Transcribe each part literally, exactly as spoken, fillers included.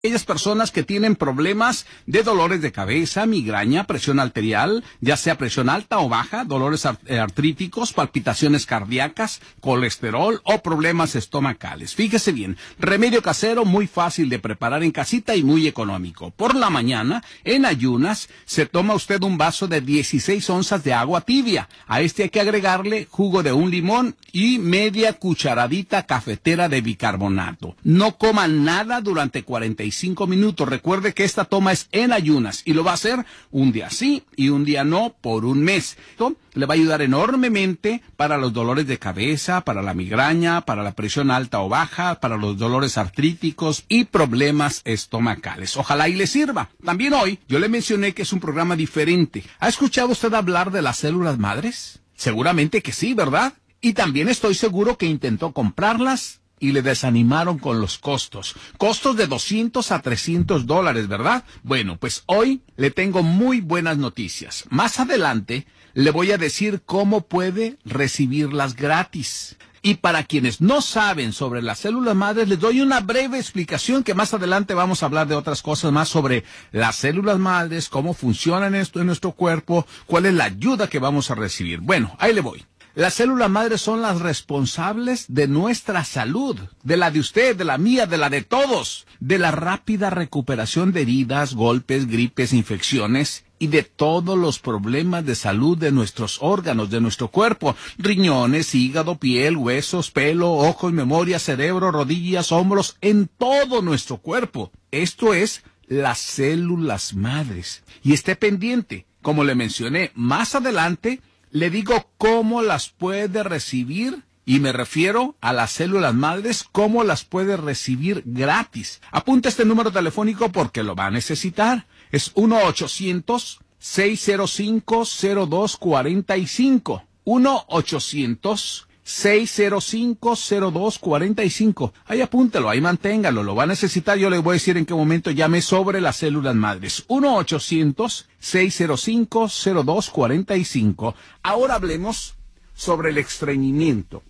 Aquellas personas que tienen problemas de dolores de cabeza, migraña, presión arterial, ya sea presión alta o baja, dolores artríticos, palpitaciones cardíacas, colesterol o problemas estomacales. Fíjese bien, remedio casero muy fácil de preparar en casita y muy económico. Por la mañana, en ayunas, se toma usted un vaso de dieciséis onzas de agua tibia. A este hay que agregarle jugo de un limón y media cucharadita cafetera de bicarbonato. No coma nada durante cuarenta y cinco minutos. Recuerde que esta toma es en ayunas y lo va a hacer un día sí y un día no por un mes. Esto le va a ayudar enormemente para los dolores de cabeza, para la migraña, para la presión alta o baja, para los dolores artríticos y problemas estomacales. Ojalá y le sirva. También hoy yo le mencioné que es un programa diferente. ¿Ha escuchado usted hablar de las células madres? Seguramente que sí, ¿verdad? Y también estoy seguro que intentó comprarlas y le desanimaron con los costos. Costos de doscientos a trescientos dólares, ¿verdad? Bueno, pues hoy le tengo muy buenas noticias. Más adelante le voy a decir cómo puede recibirlas gratis. Y para quienes no saben sobre las células madres, les doy una breve explicación que más adelante vamos a hablar de otras cosas más sobre las células madres, cómo funcionan esto en nuestro cuerpo, cuál es la ayuda que vamos a recibir. Bueno, ahí le voy. Las células madres son las responsables de nuestra salud, de la de usted, de la mía, de la de todos, de la rápida recuperación de heridas, golpes, gripes, infecciones y de todos los problemas de salud de nuestros órganos, de nuestro cuerpo, riñones, hígado, piel, huesos, pelo, ojos, memoria, cerebro, rodillas, hombros, en todo nuestro cuerpo. Esto es las células madres. Y esté pendiente, como le mencioné más adelante, le digo cómo las puede recibir, y me refiero a las células madres, cómo las puede recibir gratis. Apunta este número telefónico porque lo va a necesitar. Es uno ochocientos, seis cero cinco, cero dos cuatro cinco. uno ochocientos, seis cero cinco, cero dos cuatro cinco. Ahí apúntelo, ahí manténgalo, lo va a necesitar. Yo le voy a decir en qué momento llame sobre las células madres. uno ochocientos, seis cero cinco, cero dos cuatro cinco. Ahora hablemos sobre el estreñimiento.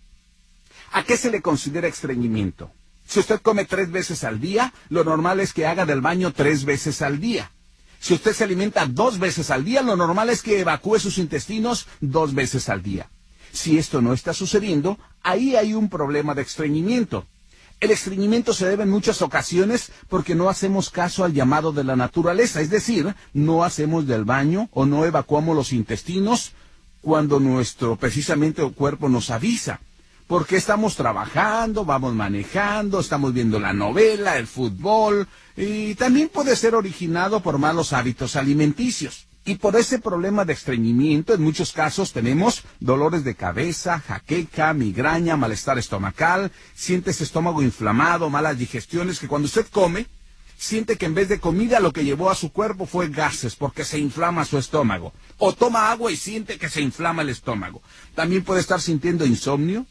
¿A qué se le considera estreñimiento? Si usted come tres veces al día, lo normal es que haga del baño tres veces al día. Si usted se alimenta dos veces al día, lo normal es que evacúe sus intestinos dos veces al día. Si esto no está sucediendo, ahí hay un problema de estreñimiento. El estreñimiento se debe en muchas ocasiones porque no hacemos caso al llamado de la naturaleza, es decir, no hacemos del baño o no evacuamos los intestinos cuando nuestro, precisamente, el cuerpo nos avisa. Porque estamos trabajando, vamos manejando, estamos viendo la novela, el fútbol, y también puede ser originado por malos hábitos alimenticios. Y por ese problema de estreñimiento, en muchos casos tenemos dolores de cabeza, jaqueca, migraña, malestar estomacal, siente ese estómago inflamado, malas digestiones, que cuando usted come, siente que en vez de comida lo que llevó a su cuerpo fue gases, porque se inflama su estómago. O toma agua y siente que se inflama el estómago. También puede estar sintiendo insomnio.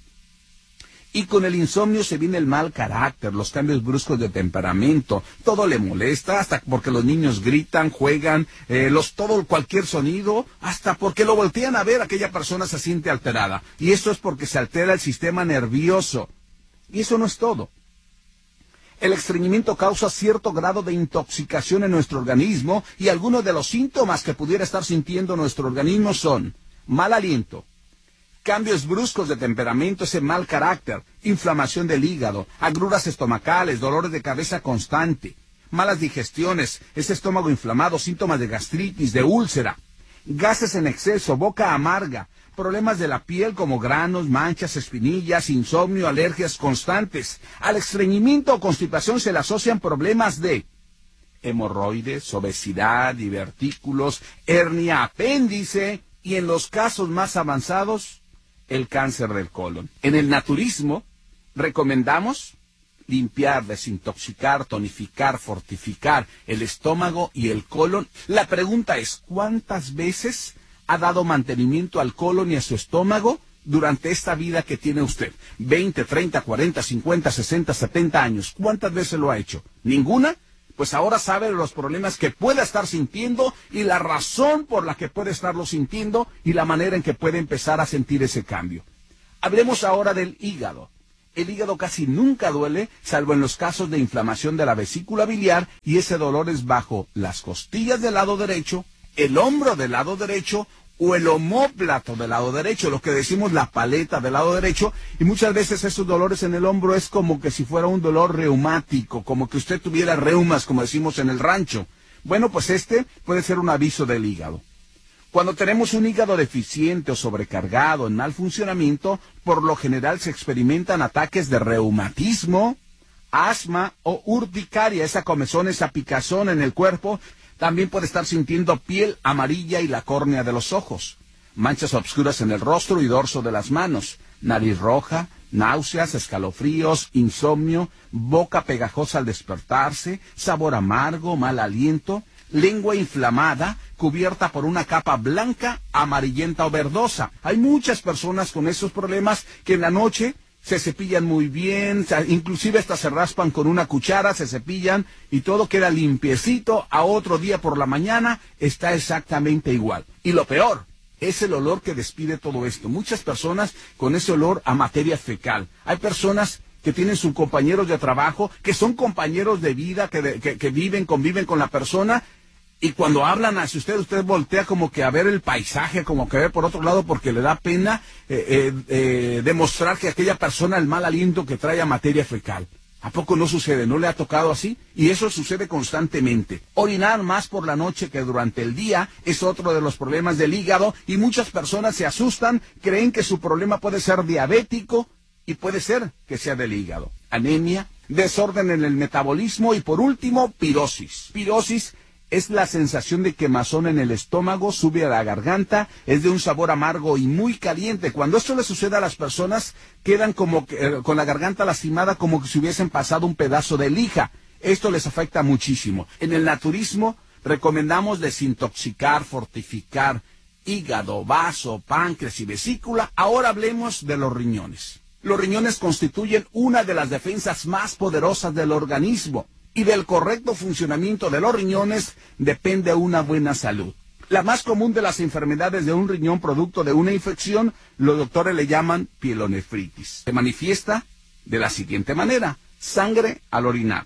Y con el insomnio se viene el mal carácter, los cambios bruscos de temperamento, todo le molesta, hasta porque los niños gritan, juegan, eh, los todo cualquier sonido, hasta porque lo voltean a ver, aquella persona se siente alterada. Y eso es porque se altera el sistema nervioso. Y eso no es todo. El estreñimiento causa cierto grado de intoxicación en nuestro organismo y algunos de los síntomas que pudiera estar sintiendo nuestro organismo son mal aliento, cambios bruscos de temperamento, ese mal carácter, inflamación del hígado, agruras estomacales, dolores de cabeza constante, malas digestiones, ese estómago inflamado, síntomas de gastritis, de úlcera, gases en exceso, boca amarga, problemas de la piel como granos, manchas, espinillas, insomnio, alergias constantes. Al estreñimiento o constipación se le asocian problemas de hemorroides, obesidad, divertículos, hernia, apéndice y en los casos más avanzados, el cáncer del colon. En el naturismo, recomendamos limpiar, desintoxicar, tonificar, fortificar el estómago y el colon. La pregunta es, ¿cuántas veces ha dado mantenimiento al colon y a su estómago durante esta vida que tiene usted? veinte, treinta, cuarenta, cincuenta, sesenta, setenta años. ¿Cuántas veces lo ha hecho? ¿Ninguna? Pues ahora sabe los problemas que pueda estar sintiendo y la razón por la que puede estarlo sintiendo y la manera en que puede empezar a sentir ese cambio. Hablemos ahora del hígado. El hígado casi nunca duele, salvo en los casos de inflamación de la vesícula biliar, y ese dolor es bajo las costillas del lado derecho, el hombro del lado derecho o el omóplato del lado derecho, lo que decimos la paleta del lado derecho, y muchas veces esos dolores en el hombro es como que si fuera un dolor reumático, como que usted tuviera reumas, como decimos en el rancho. Bueno, pues este puede ser un aviso del hígado. Cuando tenemos un hígado deficiente o sobrecargado en mal funcionamiento, por lo general se experimentan ataques de reumatismo, asma o urticaria, esa comezón, esa picazón en el cuerpo. También puede estar sintiendo piel amarilla y la córnea de los ojos, manchas obscuras en el rostro y dorso de las manos, nariz roja, náuseas, escalofríos, insomnio, boca pegajosa al despertarse, sabor amargo, mal aliento, lengua inflamada, cubierta por una capa blanca, amarillenta o verdosa. Hay muchas personas con esos problemas que en la noche se cepillan muy bien, inclusive hasta se raspan con una cuchara, se cepillan y todo queda limpiecito. A otro día por la mañana está exactamente igual. Y lo peor es el olor que despide todo esto. Muchas personas con ese olor a materia fecal. Hay personas que tienen sus compañeros de trabajo, que son compañeros de vida, que, de, que, que viven, conviven con la persona. Y cuando hablan hacia usted, usted voltea como que a ver el paisaje, como que a ver por otro lado, porque le da pena eh, eh, eh, demostrar que aquella persona, el mal aliento que trae a materia fecal. ¿A poco no sucede? ¿No le ha tocado así? Y eso sucede constantemente. Orinar más por la noche que durante el día es otro de los problemas del hígado, y muchas personas se asustan, creen que su problema puede ser diabético y puede ser que sea del hígado. Anemia, desorden en el metabolismo y por último, pirosis. Pirosis es la sensación de quemazón en el estómago, sube a la garganta, es de un sabor amargo y muy caliente. Cuando esto le sucede a las personas, quedan como que, eh, con la garganta lastimada, como que si hubiesen pasado un pedazo de lija. Esto les afecta muchísimo. En el naturismo recomendamos desintoxicar, fortificar hígado, vaso, páncreas y vesícula. Ahora hablemos de los riñones. Los riñones constituyen una de las defensas más poderosas del organismo. Y del correcto funcionamiento de los riñones depende una buena salud. La más común de las enfermedades de un riñón producto de una infección, los doctores le llaman pielonefritis. Se manifiesta de la siguiente manera: sangre al orinar,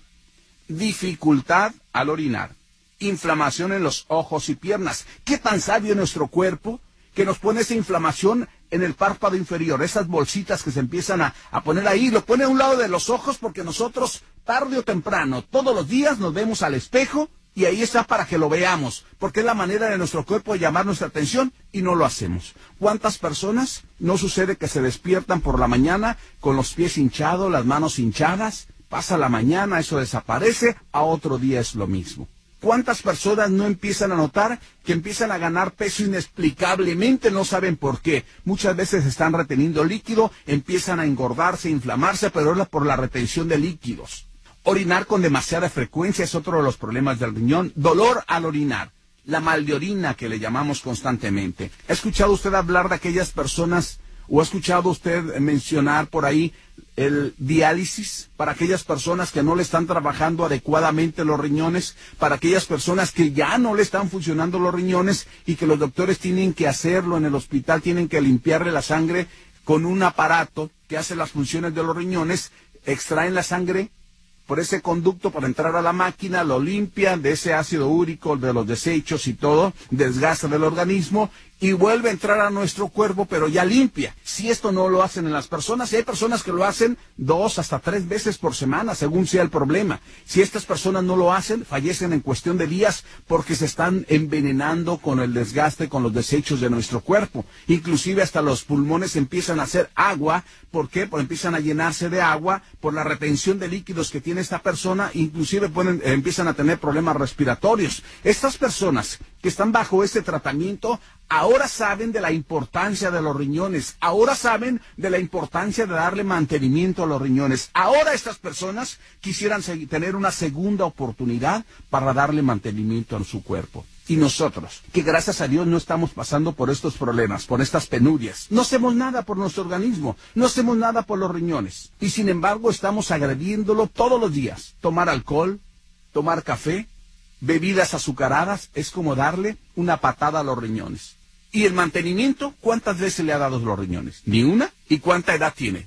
dificultad al orinar, inflamación en los ojos y piernas. ¿Qué tan sabio es nuestro cuerpo que nos pone esa inflamación en el párpado inferior? Esas bolsitas que se empiezan a, a poner ahí, lo pone a un lado de los ojos porque nosotros, tarde o temprano, todos los días nos vemos al espejo y ahí está para que lo veamos, porque es la manera de nuestro cuerpo de llamar nuestra atención y no lo hacemos. ¿Cuántas personas no sucede que se despiertan por la mañana con los pies hinchados, las manos hinchadas? Pasa la mañana, eso desaparece, a otro día es lo mismo. ¿Cuántas personas no empiezan a notar que empiezan a ganar peso inexplicablemente? No saben por qué. Muchas veces están reteniendo líquido, empiezan a engordarse, inflamarse, pero es por la retención de líquidos. Orinar con demasiada frecuencia es otro de los problemas del riñón. Dolor al orinar. La mal de orina que le llamamos constantemente. ¿Ha escuchado usted hablar de aquellas personas, o ha escuchado usted mencionar por ahí el diálisis para aquellas personas que no le están trabajando adecuadamente los riñones, para aquellas personas que ya no le están funcionando los riñones y que los doctores tienen que hacerlo en el hospital, tienen que limpiarle la sangre con un aparato que hace las funciones de los riñones, extraen la sangre por ese conducto para entrar a la máquina, lo limpian de ese ácido úrico, de los desechos y todo, desgasta del organismo y vuelve a entrar a nuestro cuerpo, pero ya limpia. Si esto no lo hacen en las personas, y hay personas que lo hacen dos hasta tres veces por semana, según sea el problema. Si estas personas no lo hacen, fallecen en cuestión de días porque se están envenenando con el desgaste, con los desechos de nuestro cuerpo. Inclusive hasta los pulmones empiezan a hacer agua. ¿Por qué? Porque empiezan a llenarse de agua por la retención de líquidos que tiene esta persona, inclusive pueden, eh, empiezan a tener problemas respiratorios. Estas personas que están bajo este tratamiento ahora saben de la importancia de los riñones, ahora saben de la importancia de darle mantenimiento a los riñones. Ahora estas personas quisieran tener una segunda oportunidad para darle mantenimiento a su cuerpo. Y nosotros, que gracias a Dios no estamos pasando por estos problemas, por estas penurias, no hacemos nada por nuestro organismo, no hacemos nada por los riñones. Y sin embargo estamos agrediéndolo todos los días. Tomar alcohol, tomar café, bebidas azucaradas, es como darle una patada a los riñones. ¿Y el mantenimiento? ¿Cuántas veces le ha dado los riñones? ¿Ni una? ¿Y cuánta edad tiene?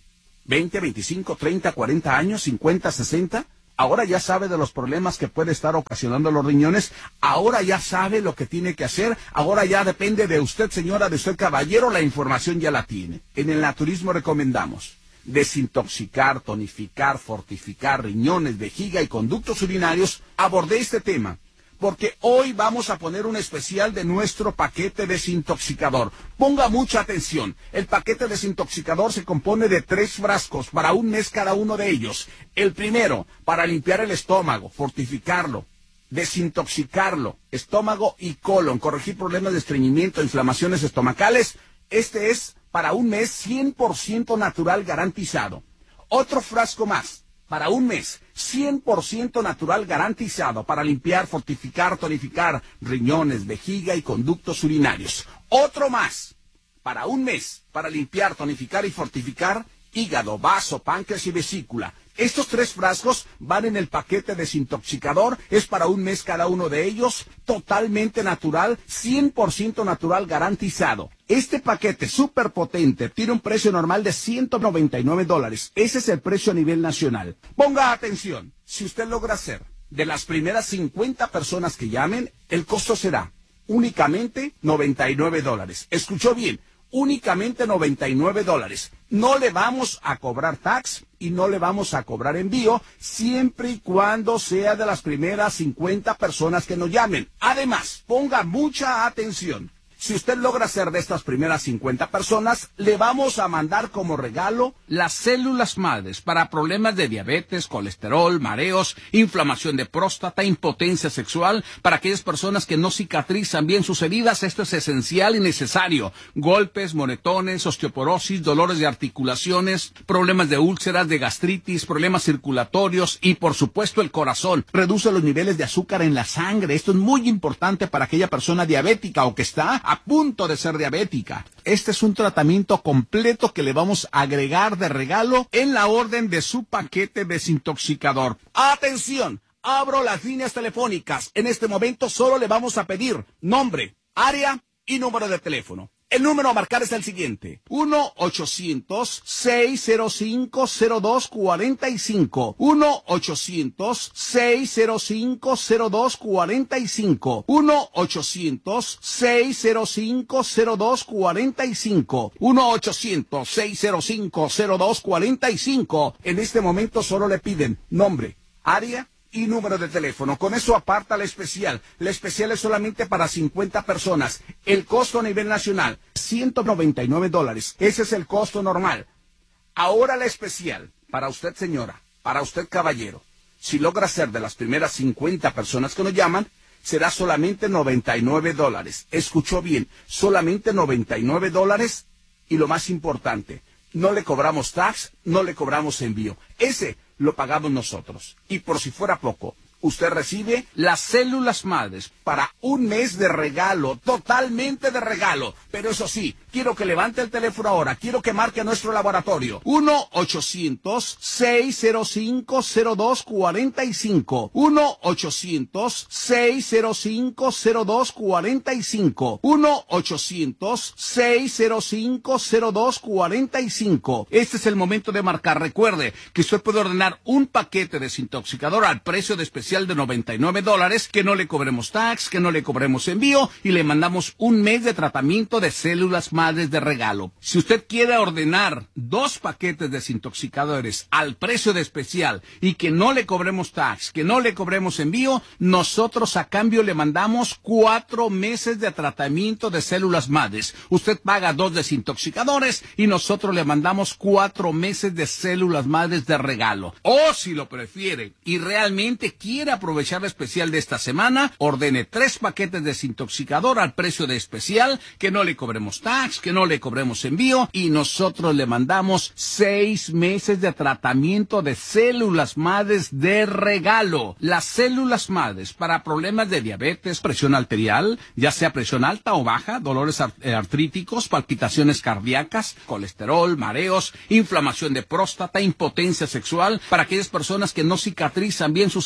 veinte, veinticinco, treinta, cuarenta años, cincuenta, sesenta. Ahora ya sabe de los problemas que puede estar ocasionando los riñones. Ahora ya sabe lo que tiene que hacer. Ahora ya depende de usted, señora, de usted, caballero. La información ya la tiene. En el naturismo recomendamos desintoxicar, tonificar, fortificar riñones, vejiga y conductos urinarios. Abordé este tema porque hoy vamos a poner un especial de nuestro paquete desintoxicador. Ponga mucha atención. El paquete desintoxicador se compone de tres frascos para un mes cada uno de ellos. El primero, para limpiar el estómago, fortificarlo, desintoxicarlo, estómago y colon, corregir problemas de estreñimiento, inflamaciones estomacales. Este es para un mes cien por ciento natural garantizado. Otro frasco más, para un mes, cien por ciento natural garantizado para limpiar, fortificar, tonificar riñones, vejiga y conductos urinarios. Otro más, para un mes, para limpiar, tonificar y fortificar hígado, vaso, páncreas y vesícula. Estos tres frascos van en el paquete desintoxicador, es para un mes cada uno de ellos, totalmente natural, cien por ciento natural garantizado. Este paquete súper potente tiene un precio normal de ciento noventa y nueve dólares. Ese es el precio a nivel nacional. Ponga atención, si usted logra ser de las primeras cincuenta personas que llamen, el costo será únicamente noventa y nueve dólares. ¿Escuchó bien? Únicamente noventa y nueve dólares. No le vamos a cobrar tax y no le vamos a cobrar envío siempre y cuando sea de las primeras cincuenta personas que nos llamen. Además, ponga mucha atención. Si usted logra ser de estas primeras cincuenta personas, le vamos a mandar como regalo las células madres para problemas de diabetes, colesterol, mareos, inflamación de próstata, impotencia sexual, para aquellas personas que no cicatrizan bien sus heridas. Esto es esencial y necesario. Golpes, moretones, osteoporosis, dolores de articulaciones, problemas de úlceras, de gastritis, problemas circulatorios y, por supuesto, el corazón. Reduce los niveles de azúcar en la sangre. Esto es muy importante para aquella persona diabética o que está a punto de ser diabética. Este es un tratamiento completo que le vamos a agregar de regalo en la orden de su paquete desintoxicador. ¡Atención! Abro las líneas telefónicas. En este momento solo le vamos a pedir nombre, área y número de teléfono. El número a marcar es el siguiente: uno ochocientos, seis cero cinco, cero dos cuatro cinco, uno ochocientos, seis cero cinco, cero dos cuatro cinco, uno ochocientos, seis cero cinco, cero dos cuatro cinco, uno ochocientos, seis cero cinco, cero dos cuatro cinco. En este momento solo le piden nombre, área y número de teléfono. Con eso aparta la especial. La especial es solamente para cincuenta personas. El costo a nivel nacional, ciento noventa y nueve dólares. Ese es el costo normal. Ahora la especial, para usted señora, para usted caballero, si logra ser de las primeras cincuenta personas que nos llaman, será solamente noventa y nueve dólares. Escuchó bien, solamente noventa y nueve dólares. Y lo más importante, no le cobramos tax, no le cobramos envío. Ese lo pagamos nosotros. Y por si fuera poco, usted recibe las células madres para un mes de regalo, totalmente de regalo. Pero eso sí, quiero que levante el teléfono ahora, quiero que marque a nuestro laboratorio. uno ochocientos, seis cero cinco, cero dos cuatro cinco, uno ochocientos, seis cero cinco, cero dos cuatro cinco, uno ochocientos, seis cero cinco, cero dos cuatro cinco. Este es el momento de marcar. Recuerde que usted puede ordenar un paquete desintoxicador al precio de especial de noventa y nueve dólares, que no le cobremos tax, que no le cobremos envío y le mandamos un mes de tratamiento de células madres de regalo. Si usted quiere ordenar dos paquetes desintoxicadores al precio de especial y que no le cobremos tax, que no le cobremos envío, nosotros a cambio le mandamos cuatro meses de tratamiento de células madres. Usted paga dos desintoxicadores y nosotros le mandamos cuatro meses de células madres de regalo. O si lo prefiere y realmente quiere aprovechar la especial de esta semana, ordene tres paquetes de desintoxicador al precio de especial, que no le cobremos tax, que no le cobremos envío y nosotros le mandamos seis meses de tratamiento de células madres de regalo. Las células madres para problemas de diabetes, presión arterial, ya sea presión alta o baja, dolores artríticos, palpitaciones cardíacas, colesterol, mareos, inflamación de próstata, impotencia sexual, para aquellas personas que no cicatrizan bien sus heridas.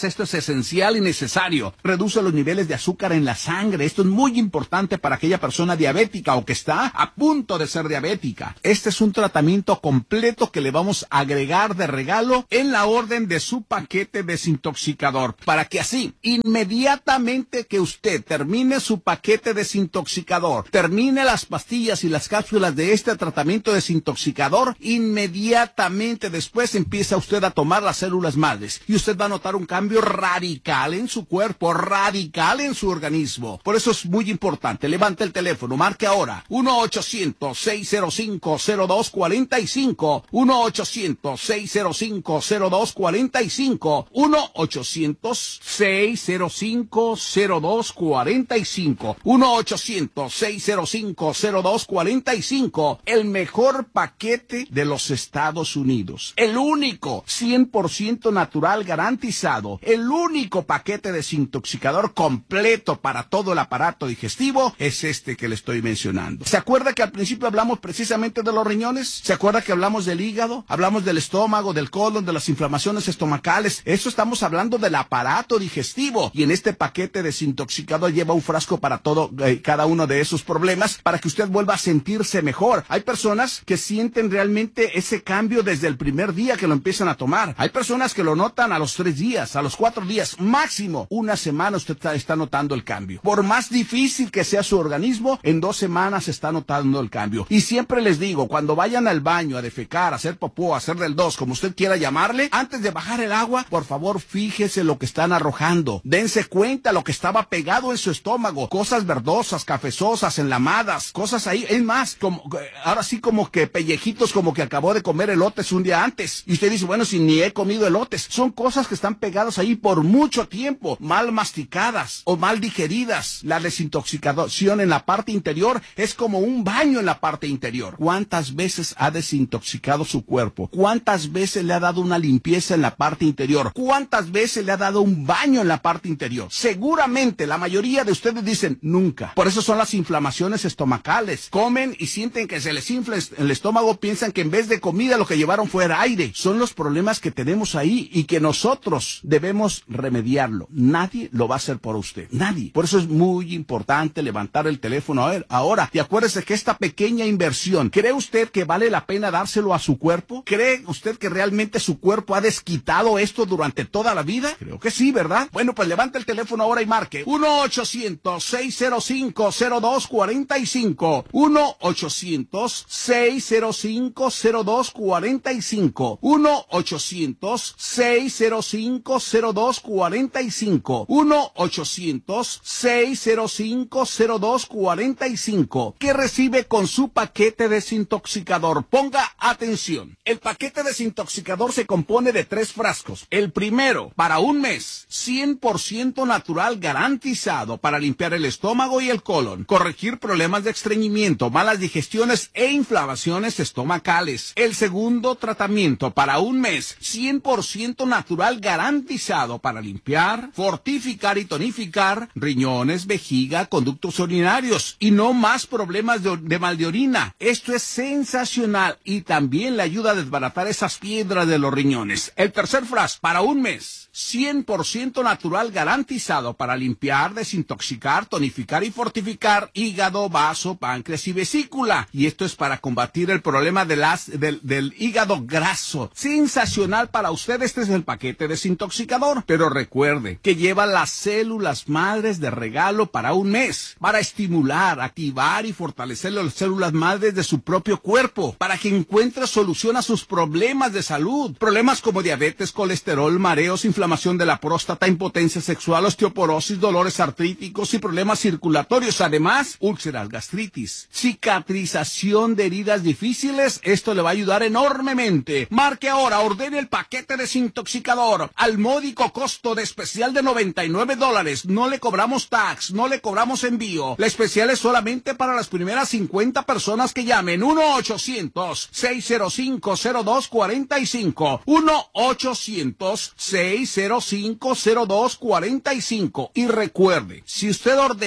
además esto es esencial y necesario. Reduce los niveles de azúcar en la sangre. Esto es muy importante para aquella persona diabética o que está a punto de ser diabética. Este es un tratamiento completo que le vamos a agregar de regalo en la orden de su paquete desintoxicador, para que así, inmediatamente que usted termine su paquete desintoxicador, termine las pastillas y las cápsulas de este tratamiento desintoxicador, inmediatamente después empieza usted a tomar las células madres y usted va a notar un cambio radical en su cuerpo, radical en su organismo. Por eso es muy importante. Levante el teléfono, marque ahora uno ochocientos, seis cero cinco, cero dos cuatro cinco, uno ochocientos, seis cero cinco, cero dos cuatro cinco, uno ochocientos, seis cero cinco, cero dos cuatro cinco, uno ochocientos, seis cero cinco, cero dos cuatro cinco, el mejor paquete de los Estados Unidos, el único cien por ciento natural garantizado, el único paquete desintoxicador completo para todo el aparato digestivo es este que le estoy mencionando. ¿Se acuerda que al principio hablamos precisamente de los riñones? ¿Se acuerda que hablamos del hígado? Hablamos del estómago, del colon, de las inflamaciones estomacales. Eso estamos hablando del aparato digestivo. Y en este paquete desintoxicador lleva un frasco para todo, eh, cada uno de esos problemas, para que usted vuelva a sentirse mejor. Hay personas que sienten realmente ese cambio desde el primer día que lo empiezan a tomar. Hay personas que lo notan a los tres días, a los cuatro días, máximo una semana usted está, está notando el cambio. Por más difícil que sea su organismo, en dos semanas está notando el cambio. Y siempre les digo, cuando vayan al baño a defecar, a hacer popó, a hacer del dos, como usted quiera llamarle, antes de bajar el agua, por favor fíjese lo que están arrojando. Dense cuenta lo que estaba pegado en su estómago, cosas verdosas, cafezosas, enlamadas, cosas ahí. Es más, como, ahora sí como que pellejitos, como que acabó de comer elotes un día antes. Y usted dice, bueno, si ni he comido elotes. Son cosas que están pegadas ahí por mucho tiempo, mal masticadas o mal digeridas. La desintoxicación en la parte interior es como un baño en la parte interior. ¿Cuántas veces ha desintoxicado su cuerpo? ¿Cuántas veces le ha dado una limpieza en la parte interior? ¿Cuántas veces le ha dado un baño en la parte interior? Seguramente la mayoría de ustedes dicen nunca. Por eso son las inflamaciones estomacales. Comen y sienten que se les infla el estómago, piensan que en vez de comida lo que llevaron fue aire. Son los problemas que tenemos ahí y que nosotros debemos remediarlo. Nadie lo va a hacer por usted. Nadie. Por eso es muy importante levantar el teléfono a ver ahora. Y acuérdese que esta pequeña inversión, ¿cree usted que vale la pena dárselo a su cuerpo? ¿Cree usted que realmente su cuerpo ha desquitado esto durante toda la vida? Creo que sí, ¿verdad? Bueno, pues levante el teléfono ahora y marque uno ochocientos, seis cero cinco, cero dos cuatro cinco, uno ochocientos, seis cero cinco, cero dos cuatro cinco, uno ochocientos, seis cero cinco, cero dos cuatro cinco, uno ochocientos, seis cero cinco, cero dos cuatro cinco. ¿Qué recibe con su paquete desintoxicador? Ponga atención. El paquete desintoxicador se compone de tres frascos. El primero, para un mes, cien por ciento natural garantizado para limpiar el estómago y el colon, corregir problemas de estreñimiento, malas digestiones e inflamaciones estomacales. El segundo tratamiento, para un mes, cien por ciento natural garantizado para limpiar, fortificar y tonificar riñones, vejiga, conductos urinarios y no más problemas de, de mal de orina. Esto es sensacional y también le ayuda a desbaratar esas piedras de los riñones. El tercer frasco, para un mes, cien por ciento natural garantizado para limpiar, desintoxicar, tonificar y fortificar hígado, vaso, páncreas y vesícula. Y esto es para combatir el problema de las, del, del hígado graso. Sensacional para usted, este es el paquete desintoxicador. Pero recuerde que lleva las células madres de regalo para un mes, para estimular, activar y fortalecer las células madres de su propio cuerpo, para que encuentre solución a sus problemas de salud. Problemas como diabetes, colesterol, mareos, inflamación de la próstata, impotencia sexual, osteoporosis, dolores artríticos y problemas circulatorios. Además, úlceras, gastritis, cicatrización de heridas difíciles. Esto le va a ayudar enormemente. Marque ahora, ordene el paquete desintoxicador al módico costo de especial de noventa y nueve dólares. No le cobramos tax, no le cobramos envío. La especial es solamente para las primeras cincuenta personas que llamen. uno ochocientos, seis cero cinco, cero dos cuatro cinco, uno ochocientos, seis cero cinco, cero dos cuatro cinco. Y recuerde, si usted ordena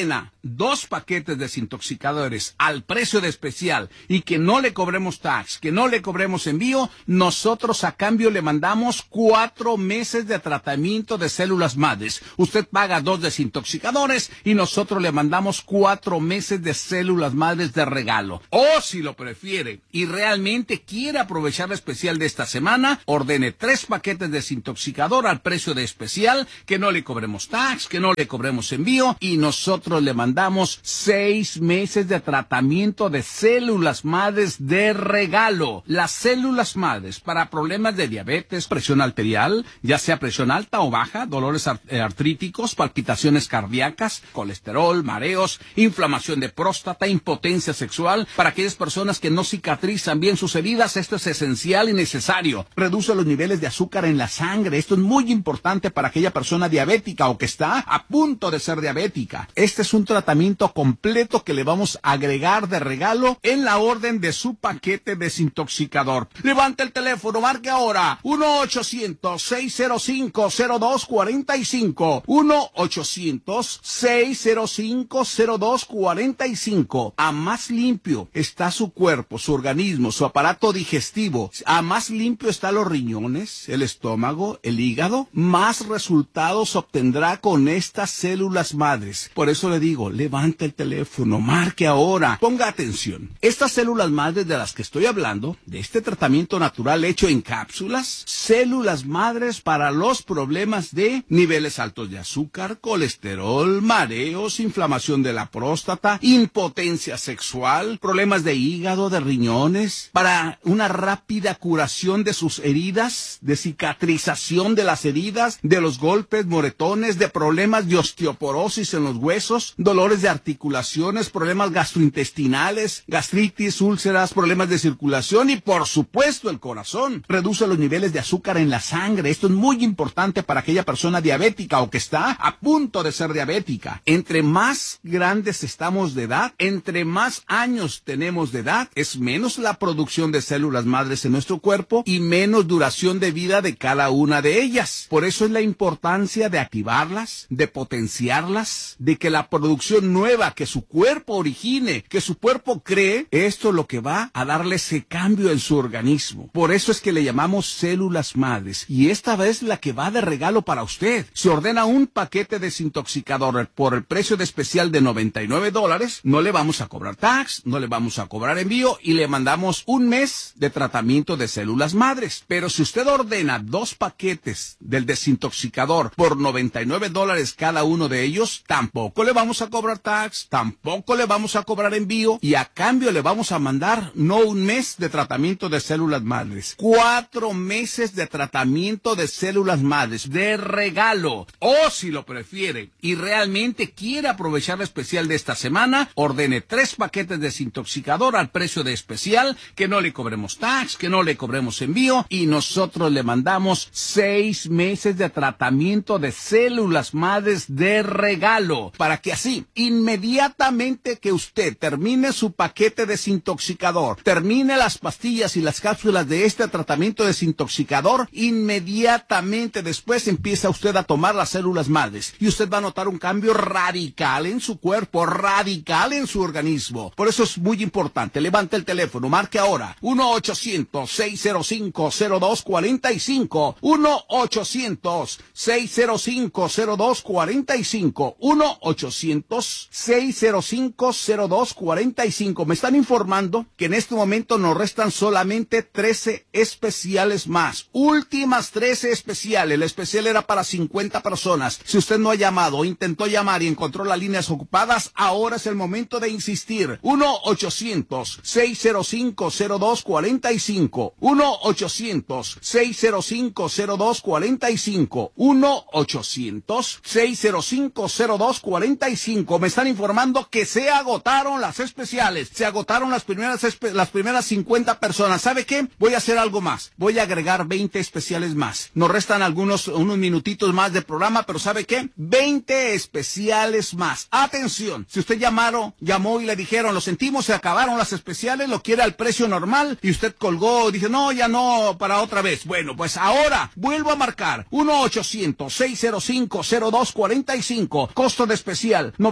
dos paquetes desintoxicadores al precio de especial y que no le cobremos tax, que no le cobremos envío, nosotros a cambio le mandamos cuatro meses de tratamiento de células madres. Usted paga dos desintoxicadores y nosotros le mandamos cuatro meses de células madres de regalo. O si lo prefiere y realmente quiere aprovechar el especial de esta semana, ordene tres paquetes de desintoxicador al precio de especial, que no le cobremos tax, que no le cobremos envío y nosotros le mandamos seis meses de tratamiento de células madres de regalo. Las células madres para problemas de diabetes, presión arterial, ya sea presión alta o baja, dolores art- artríticos, palpitaciones cardíacas, colesterol, mareos, inflamación de próstata, impotencia sexual. Para aquellas personas que no cicatrizan bien sus heridas, esto es esencial y necesario. Reduce los niveles de azúcar en la sangre. Esto es muy importante para aquella persona diabética o que está a punto de ser diabética. Este es un tratamiento completo que le vamos a agregar de regalo en la orden de su paquete desintoxicador. Levante el teléfono, marque ahora uno ochocientos, seis cero cinco, cero dos cuatro cinco, uno ochocientos, seis cero cinco, cero dos cuatro cinco. A más limpio está su cuerpo, su organismo, su aparato digestivo, a más limpio están los riñones, el estómago, el hígado, más resultados obtendrá con estas células madres. Por eso le digo, levante el teléfono, marque ahora, ponga atención. Estas células madres de las que estoy hablando, de este tratamiento natural hecho en cápsulas, células madres para los problemas de niveles altos de azúcar, colesterol, mareos, inflamación de la próstata, impotencia sexual, problemas de hígado, de riñones, para una rápida curación de sus heridas, de cicatrización de las heridas, de los golpes, moretones, de problemas de osteoporosis en los huesos, dolores de articulaciones, problemas gastrointestinales, gastritis, úlceras, problemas de circulación y por supuesto el corazón. Reduce los niveles de azúcar en la sangre. Esto es muy importante para aquella persona diabética o que está a punto de ser diabética. Entre más grandes estamos de edad, entre más años tenemos de edad, es menos la producción de células madres en nuestro cuerpo y menos duración de vida de cada una de ellas. Por eso es la importancia de activarlas, de potenciarlas, de que la producción nueva que su cuerpo origine, que su cuerpo cree, esto es lo que va a darle ese cambio en su organismo. Por eso es que le llamamos células madres y esta vez la que va de regalo para usted. Si ordena un paquete desintoxicador por el precio de especial de noventa y nueve dólares, no le vamos a cobrar tax, no le vamos a cobrar envío y le mandamos un mes de tratamiento de células madres. Pero si usted ordena dos paquetes del desintoxicador por noventa y nueve dólares cada uno de ellos, tampoco le vamos a cobrar tax, tampoco le vamos a cobrar envío y a cambio le vamos a mandar no un mes de tratamiento de células madres, cuatro meses de tratamiento de células madres de regalo. O si lo prefiere y realmente quiere aprovechar el especial de esta semana, ordene tres paquetes de desintoxicador al precio de especial, que no le cobremos tax, que no le cobremos envío y nosotros le mandamos seis meses de tratamiento de células madres de regalo, para que así, inmediatamente que usted termine su paquete desintoxicador, termine las pastillas y las cápsulas de este tratamiento desintoxicador, inmediatamente después empieza usted a tomar las células madres y usted va a notar un cambio radical en su cuerpo, radical en su organismo. Por eso es muy importante, levante el teléfono, marque ahora uno ochocientos, seis cero cinco, cero dos cuatro cinco, uno ochocientos, seis cero cinco, cero dos cuatro cinco, uno ochocientos, seis cero cinco, cero dos cuatro cinco. Me están informando que en este momento nos restan solamente trece especiales más. Últimas trece especiales. El especial era para cincuenta personas. Si usted no ha llamado o intentó llamar y encontró las líneas ocupadas, ahora es el momento de insistir. uno ochocientos, seis cero cinco, cero dos cuatro cinco. uno ochocientos, seis cero cinco, cero dos cuatro cinco. uno ochocientos, seis cero cinco, cero dos cuatro cinco. Me están informando que se agotaron las especiales. Se agotaron las primeras espe- las primeras cincuenta personas. ¿Sabe qué? Voy a hacer algo más. Voy a agregar veinte especiales más. Nos restan algunos unos minutitos más de programa, pero ¿sabe qué? veinte especiales más. Atención. Si usted llamaron, llamó y le dijeron, lo sentimos, se acabaron las especiales, lo quiere al precio normal y usted colgó y dice, no, ya no, para otra vez. Bueno, pues ahora vuelvo a marcar uno ochocientos, seis cero cinco, cero dos cuatro cinco. Costo de especial noventa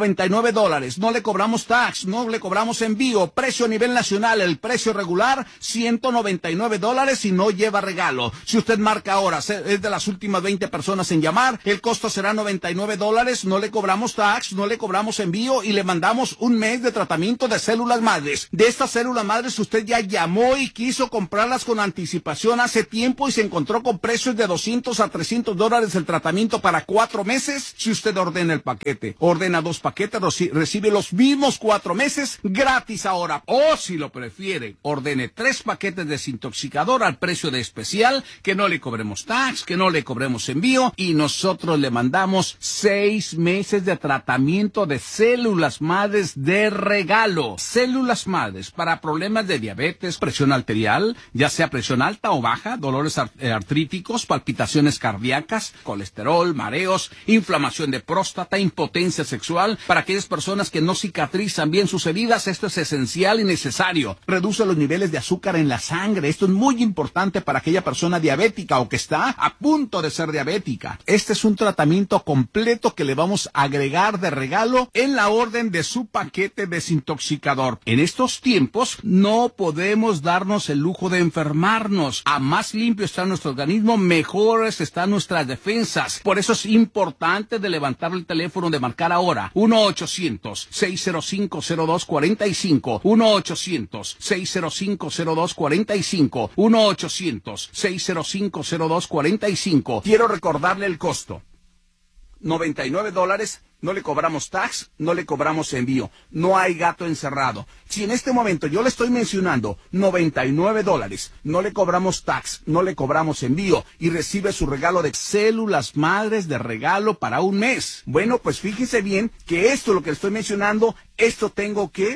noventa y nueve dólares. No le cobramos tax, no le cobramos envío. Precio a nivel nacional, el precio regular, ciento noventa y nueve dólares y no lleva regalo. Si usted marca ahora, es de las últimas veinte personas en llamar, el costo será noventa y nueve dólares, no le cobramos tax, no le cobramos envío y le mandamos un mes de tratamiento de células madres. De estas células madres usted ya llamó y quiso comprarlas con anticipación hace tiempo y se encontró con precios de doscientos a trescientos dólares el tratamiento para cuatro meses. Si usted ordena el paquete, ordena dos paquetes, recibe los mismos cuatro meses gratis ahora. O si lo prefiere, ordene tres paquetes de desintoxicador al precio de especial, que no le cobremos tax, que no le cobremos envío y nosotros le mandamos seis meses de tratamiento de células madres de regalo. Células madres para problemas de diabetes, presión arterial, ya sea presión alta o baja, dolores artríticos, palpitaciones cardíacas, colesterol, mareos, inflamación de próstata, impotencia sexual. Para aquellas personas que no cicatrizan bien sus heridas, esto es esencial y necesario. Reduce los niveles de azúcar en la sangre. Esto es muy importante para aquella persona diabética o que está a punto de ser diabética. Este es un tratamiento completo que le vamos a agregar de regalo en la orden de su paquete desintoxicador. En estos tiempos no podemos darnos el lujo de enfermarnos. A más limpio está nuestro organismo, mejores están nuestras defensas. Por eso es importante de levantar el teléfono, de marcar ahora uno ochocientos, seis cero cinco, cero dos cuatro cinco, uno ochocientos, seis cero cinco, cero dos cuatro cinco, uno ochocientos, seis cero cinco, cero dos cuatro cinco. Quiero recordarle el costo. noventa y nueve dólares, no le cobramos tax, no le cobramos envío. No hay gato encerrado. Si en este momento yo le estoy mencionando noventa y nueve dólares, no le cobramos tax, no le cobramos envío y recibe su regalo de células madres de regalo para un mes. Bueno, pues fíjese bien que esto, lo que le estoy mencionando, esto tengo que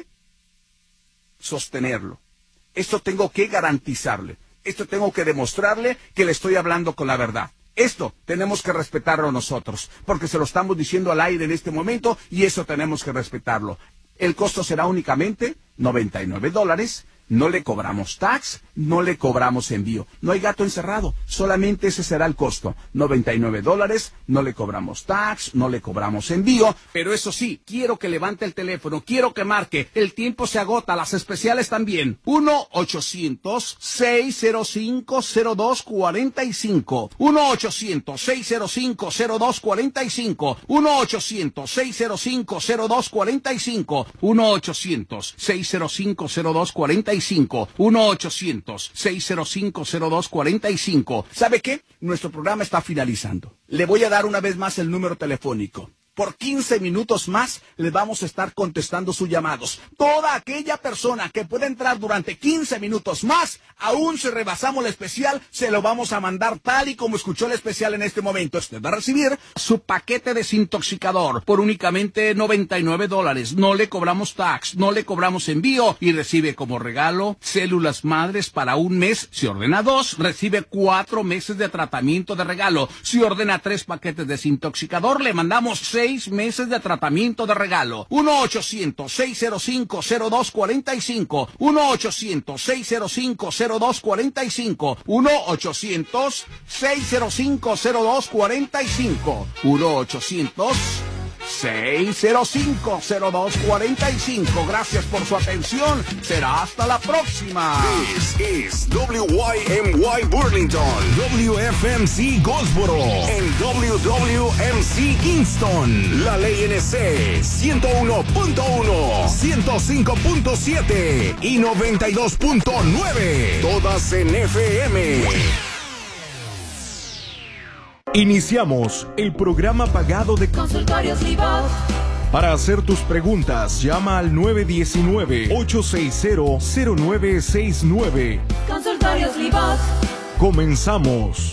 sostenerlo. Esto tengo que garantizarle. Esto tengo que demostrarle que le estoy hablando con la verdad. Esto tenemos que respetarlo nosotros, porque se lo estamos diciendo al aire en este momento y eso tenemos que respetarlo. El costo será únicamente noventa y nueve dólares, no le cobramos tax, no le cobramos envío. No hay gato encerrado, solamente ese será el costo. noventa y nueve dólares, no le cobramos tax, no le cobramos envío. Pero eso sí, quiero que levante el teléfono, quiero que marque. El tiempo se agota, las especiales también. uno ochocientos, seis cero cinco, cero dos cuatro cinco. uno ochocientos, seis cero cinco, cero dos cuatro cinco. uno ochocientos, seis cero cinco, cero dos cuatro cinco. uno ochocientos, seis cero cinco, cero dos cuatro cinco. uno ochocientos, seis cero cinco, cero dos cuatro cinco. ¿Sabe qué? Nuestro programa está finalizando. Le voy a dar una vez más el número telefónico. Por quince minutos más les vamos a estar contestando sus llamados. Toda aquella persona que pueda entrar durante quince minutos más, aún si rebasamos el especial, se lo vamos a mandar tal y como escuchó el especial en este momento. Usted va a recibir su paquete desintoxicador por únicamente noventa y nueve dólares. No le cobramos tax, no le cobramos envío y recibe como regalo células madres para un mes. Si ordena dos, recibe cuatro meses de tratamiento de regalo. Si ordena tres paquetes desintoxicador, le mandamos seis meses de tratamiento de regalo. uno ochocientos, seis cero cinco, cero dos cuatro cinco. uno ochocientos, seis cero cinco, cero dos cuatro cinco. uno ochocientos, seis cero cinco, cero dos cuatro cinco. uno ochocientos, seis cero cinco, cero dos cuatro cinco. Gracias por su atención. Será hasta la próxima. This is W Y M Y Burlington, W F M C Goldsboro, and W W M C Kingston. La Ley N C ciento uno punto uno, ciento cinco punto siete y noventa y dos punto nueve. Todas en F M. Iniciamos el programa pagado de Consultorios Libot. Para hacer tus preguntas, llama al nueve uno nueve, ocho seis cero, cero nueve seis nueve. Consultorios Libot. Comenzamos.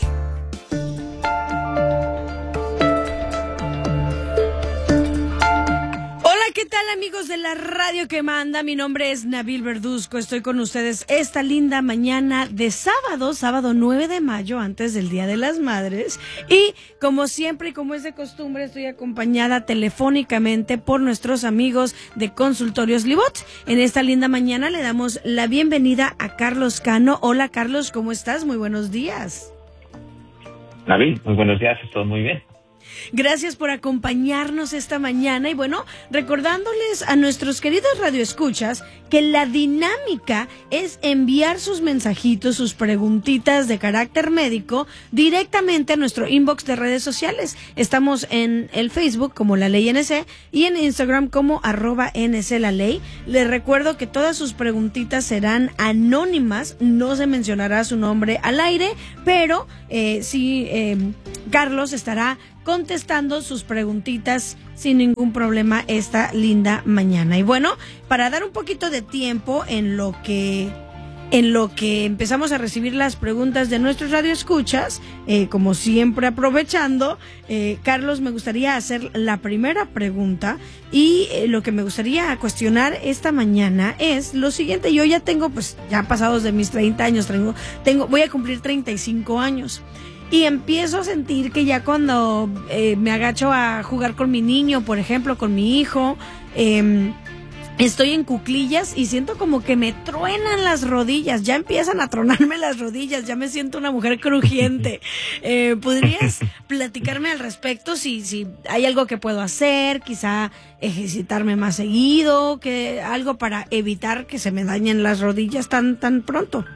¿Qué tal, amigos de la radio que manda? Mi nombre es Nabil Verduzco. Estoy con ustedes esta linda mañana de sábado, sábado nueve de mayo, antes del Día de las Madres. Y como siempre y como es de costumbre, estoy acompañada telefónicamente por nuestros amigos de Consultorios Libot. En esta linda mañana le damos la bienvenida a Carlos Cano. Hola, Carlos, ¿cómo estás? Muy buenos días. Nabil, muy buenos días, todo muy bien. Gracias por acompañarnos esta mañana y bueno, recordándoles a nuestros queridos radioescuchas que la dinámica es enviar sus mensajitos, sus preguntitas de carácter médico directamente a nuestro inbox de redes sociales. Estamos en el Facebook como La Ley N C y en Instagram como arroba N C La Ley. Les recuerdo que todas sus preguntitas serán anónimas, no se mencionará su nombre al aire, pero eh, sí, eh, Carlos estará contestando sus preguntitas sin ningún problema esta linda mañana. Y bueno, para dar un poquito de tiempo en lo que en lo que empezamos a recibir las preguntas de nuestros radioescuchas, eh, como siempre aprovechando, eh, Carlos, me gustaría hacer la primera pregunta y eh, lo que me gustaría cuestionar esta mañana es lo siguiente. Yo ya tengo, pues ya pasados de mis treinta años, tengo, tengo voy a cumplir treinta y cinco años. Y empiezo a sentir que ya cuando eh, me agacho a jugar con mi niño, por ejemplo, con mi hijo, eh, estoy en cuclillas y siento como que me truenan las rodillas, ya empiezan a tronarme las rodillas, ya me siento una mujer crujiente. Eh, ¿Podrías platicarme al respecto si, si hay algo que puedo hacer, quizá ejercitarme más seguido, que algo para evitar que se me dañen las rodillas tan, tan pronto?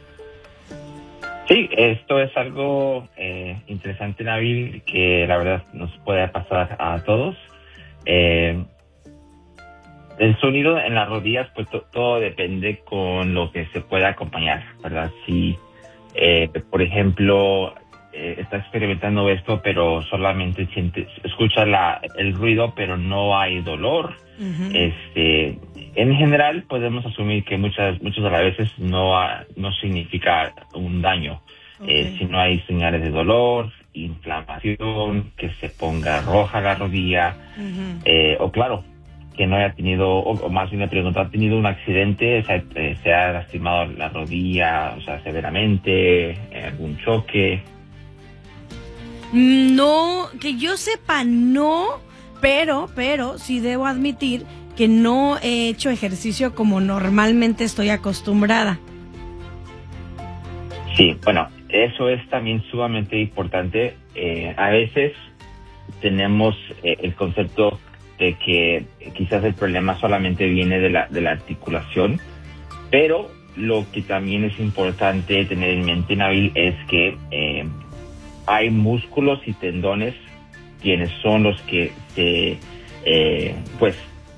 Sí, esto es algo eh, interesante, Nabil, que la verdad nos puede pasar a todos. Eh, el sonido en las rodillas, pues to- todo depende con lo que se pueda acompañar, ¿verdad? Si, eh, por ejemplo, eh, está experimentando esto, pero solamente siente, escucha la, el ruido, pero no hay dolor. Uh-huh. Este, en general, podemos asumir que muchas, muchas de las veces no, ha, no significa un daño. Okay. Eh, si no hay señales de dolor, inflamación, que se ponga roja la rodilla, uh-huh. eh, o claro, que no haya tenido, o, o más bien le pregunto, ¿ha tenido un accidente? O sea, eh, ¿se ha lastimado la rodilla, o sea, severamente, eh, algún choque? No, que yo sepa, no, pero, pero sí debo admitir que no he hecho ejercicio como normalmente estoy acostumbrada. Sí, bueno, eso es también sumamente importante. Eh, a veces tenemos eh, el concepto de que quizás el problema solamente viene de la, de la articulación, pero lo que también es importante tener en mente, Nabil, es que eh, hay músculos y tendones quienes son los que se, eh, pues,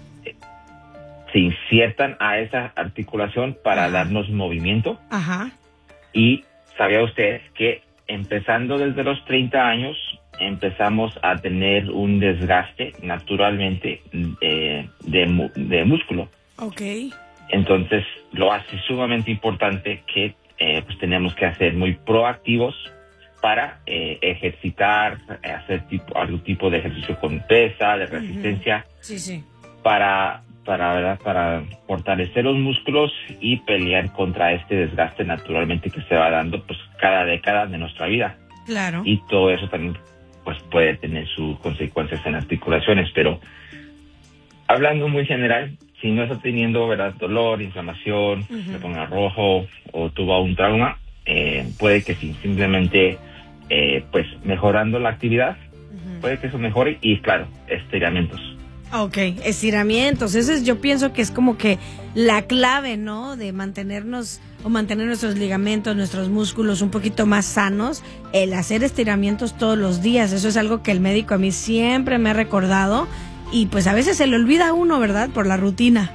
se insertan a esa articulación para Ajá. darnos movimiento. Ajá. Y sabía usted que empezando desde los treinta años empezamos a tener un desgaste naturalmente eh, de, de músculo. Okay. Entonces lo hace sumamente importante que eh, pues tenemos que ser muy proactivos para eh, ejercitar, hacer tipo, algún tipo de ejercicio con pesa, de resistencia, uh-huh. sí, sí. para para ¿verdad? para fortalecer los músculos y pelear contra este desgaste naturalmente que se va dando pues cada década de nuestra vida. Claro. Y todo eso también pues puede tener sus consecuencias en articulaciones, pero hablando muy general, si no está teniendo verdad dolor, inflamación, uh-huh. se ponga rojo o tuvo un trauma, eh, puede que sí, simplemente eh, pues mejorando la actividad, uh-huh. puede que eso mejore y claro, estiramientos. Ok, estiramientos, eso es, yo pienso que es como que la clave, ¿no? De mantenernos o mantener nuestros ligamentos, nuestros músculos un poquito más sanos, el hacer estiramientos todos los días, eso es algo que el médico a mí siempre me ha recordado y pues a veces se le olvida a uno, ¿verdad? Por la rutina.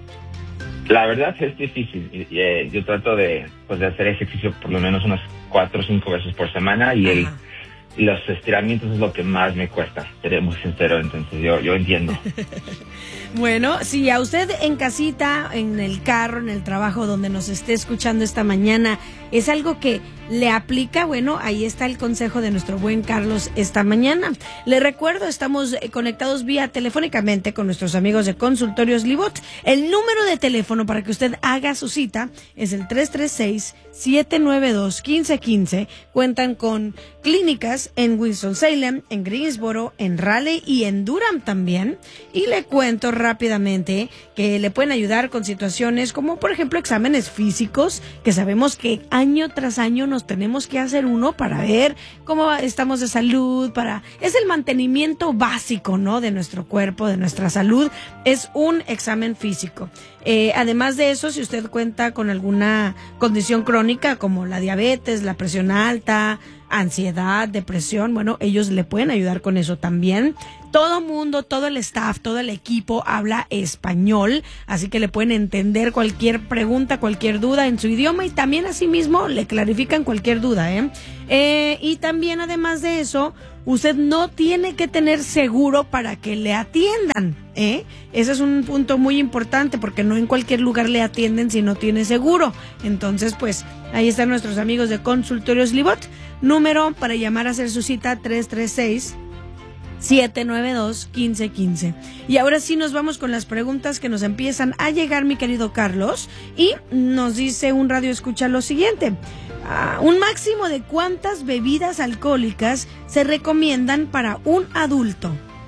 La verdad es difícil, eh, yo trato de, pues, de hacer ejercicio por lo menos unas cuatro o cinco veces por semana y Ajá. el los estiramientos es lo que más me cuesta, seré muy sincero, entonces yo, yo entiendo. Bueno, si a usted en casita, en el carro, en el trabajo, donde nos esté escuchando esta mañana, es algo que le aplica, bueno, ahí está el consejo de nuestro buen Carlos esta mañana. Le recuerdo, estamos conectados vía telefónicamente con nuestros amigos de Consultorios Libot. El número de teléfono para que usted haga su cita es el tres tres seis, siete nueve dos, uno cinco uno cinco. Cuentan con clínicas en Winston-Salem, en Greensboro, en Raleigh y en Durham también. Y le cuento rápidamente que le pueden ayudar con situaciones como, por ejemplo, exámenes físicos, que sabemos que año tras año nos nos tenemos que hacer uno para ver cómo estamos de salud, para es el mantenimiento básico, ¿no? De nuestro cuerpo, de nuestra salud, es un examen físico. Eh, además de eso, si usted cuenta con alguna condición crónica como la diabetes, la presión alta, ansiedad, depresión, bueno, ellos le pueden ayudar con eso también. Todo mundo, todo el staff, todo el equipo habla español, así que le pueden entender cualquier pregunta, cualquier duda en su idioma y también asimismo le clarifican cualquier duda, ¿eh? Eh, y también además de eso, usted no tiene que tener seguro para que le atiendan, ¿eh? Ese es un punto muy importante porque no en cualquier lugar le atienden si no tiene seguro. Entonces, pues, ahí están nuestros amigos de Consultorios Libot. Número para llamar a hacer su cita tres tres seis, siete nueve dos, uno cinco uno cinco. Y ahora sí nos vamos con las preguntas que nos empiezan a llegar, mi querido Carlos. Y nos dice un radio escucha lo siguiente. Uh, un máximo de cuántas bebidas alcohólicas se recomiendan para un adulto.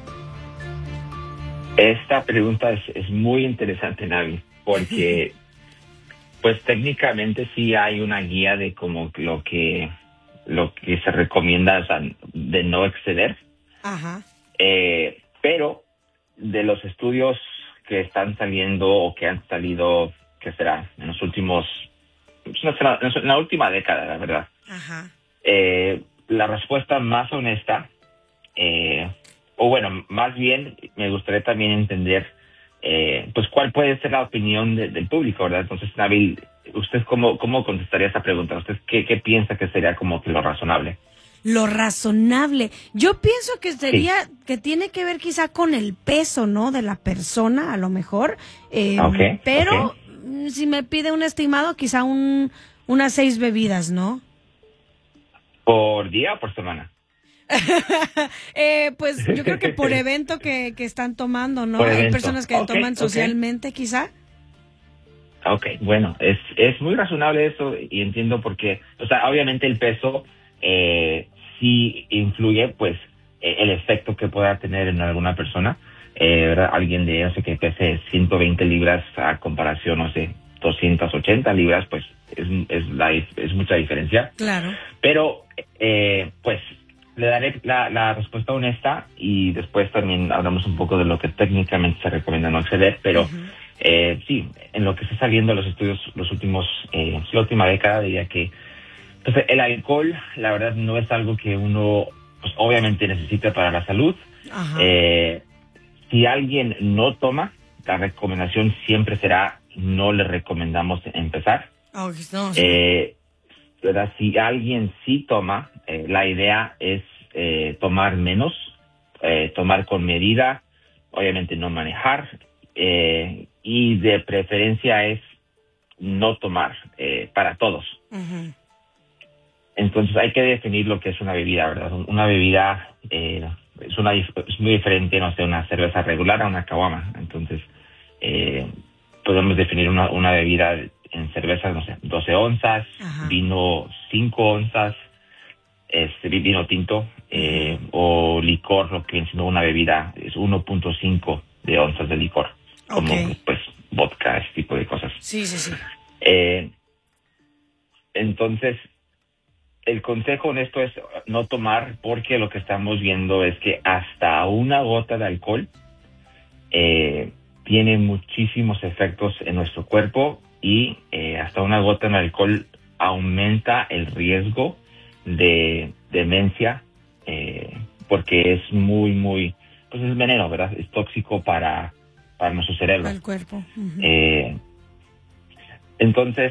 Esta pregunta es, es muy interesante, Navi, porque pues técnicamente sí hay una guía de como lo que lo que se recomienda, o sea, de no exceder. Ajá. Eh, pero de los estudios que están saliendo o que han salido, ¿qué será? En los últimos, en la última década, la verdad. Ajá. Eh, la respuesta más honesta, eh, o bueno, más bien me gustaría también entender, eh, pues cuál puede ser la opinión de, del público, ¿verdad? Entonces, Nabil, ¿usted cómo, cómo contestaría esa pregunta? ¿Usted qué, qué piensa que sería como que lo razonable? Lo razonable. Yo pienso que sería, sí. que tiene que ver quizá con el peso, ¿no? De la persona, a lo mejor. Eh, okay, pero okay. si me pide un estimado, quizá un unas seis bebidas, ¿no? ¿Por día o por semana? eh, pues yo creo que por evento que, que están tomando, ¿no? Por Hay evento. personas que okay, toman socialmente, okay. quizá. Ok, bueno, es, es muy razonable eso y entiendo por qué. O sea, obviamente el peso eh, sí influye, pues, eh, el efecto que pueda tener en alguna persona. Eh, ¿verdad? Alguien de, no sé, que pese ciento veinte libras a comparación, no sé, doscientas ochenta libras, pues es, es, la, es mucha diferencia. Claro. Pero, eh, pues, le daré la, la respuesta honesta y después también hablamos un poco de lo que técnicamente se recomienda no exceder, pero uh-huh. eh, sí, en lo que está saliendo los estudios los últimos, eh, la última década, diría que pues, el alcohol, la verdad, no es algo que uno, pues, obviamente necesita para la salud. Ajá. Eh, si alguien no toma, la recomendación siempre será no le recomendamos empezar. Oh, no, sí. eh, ¿verdad? Si alguien sí toma, eh, la idea es eh, tomar menos, eh, tomar con medida, obviamente no manejar, eh, y de preferencia es no tomar eh, para todos. Uh-huh. Entonces hay que definir lo que es una bebida, ¿verdad? Una bebida eh, es, una, es muy diferente, no sé, una cerveza regular a una caguama. Entonces eh, podemos definir una, una bebida en cerveza, no sé, doce onzas, ajá, vino cinco onzas, este, vino tinto, eh, o licor, lo que viene siendo una bebida, es uno punto cinco de onzas de licor, como okay, pues vodka, ese tipo de cosas. Sí, sí, sí. Eh, entonces, el consejo en esto es no tomar, porque lo que estamos viendo es que hasta una gota de alcohol eh, tiene muchísimos efectos en nuestro cuerpo. Y eh, hasta una gota de alcohol aumenta el riesgo de demencia, eh, porque es muy, muy, pues es veneno, ¿verdad? Es tóxico para, para nuestro cerebro. Para el cuerpo. Uh-huh. Eh, entonces,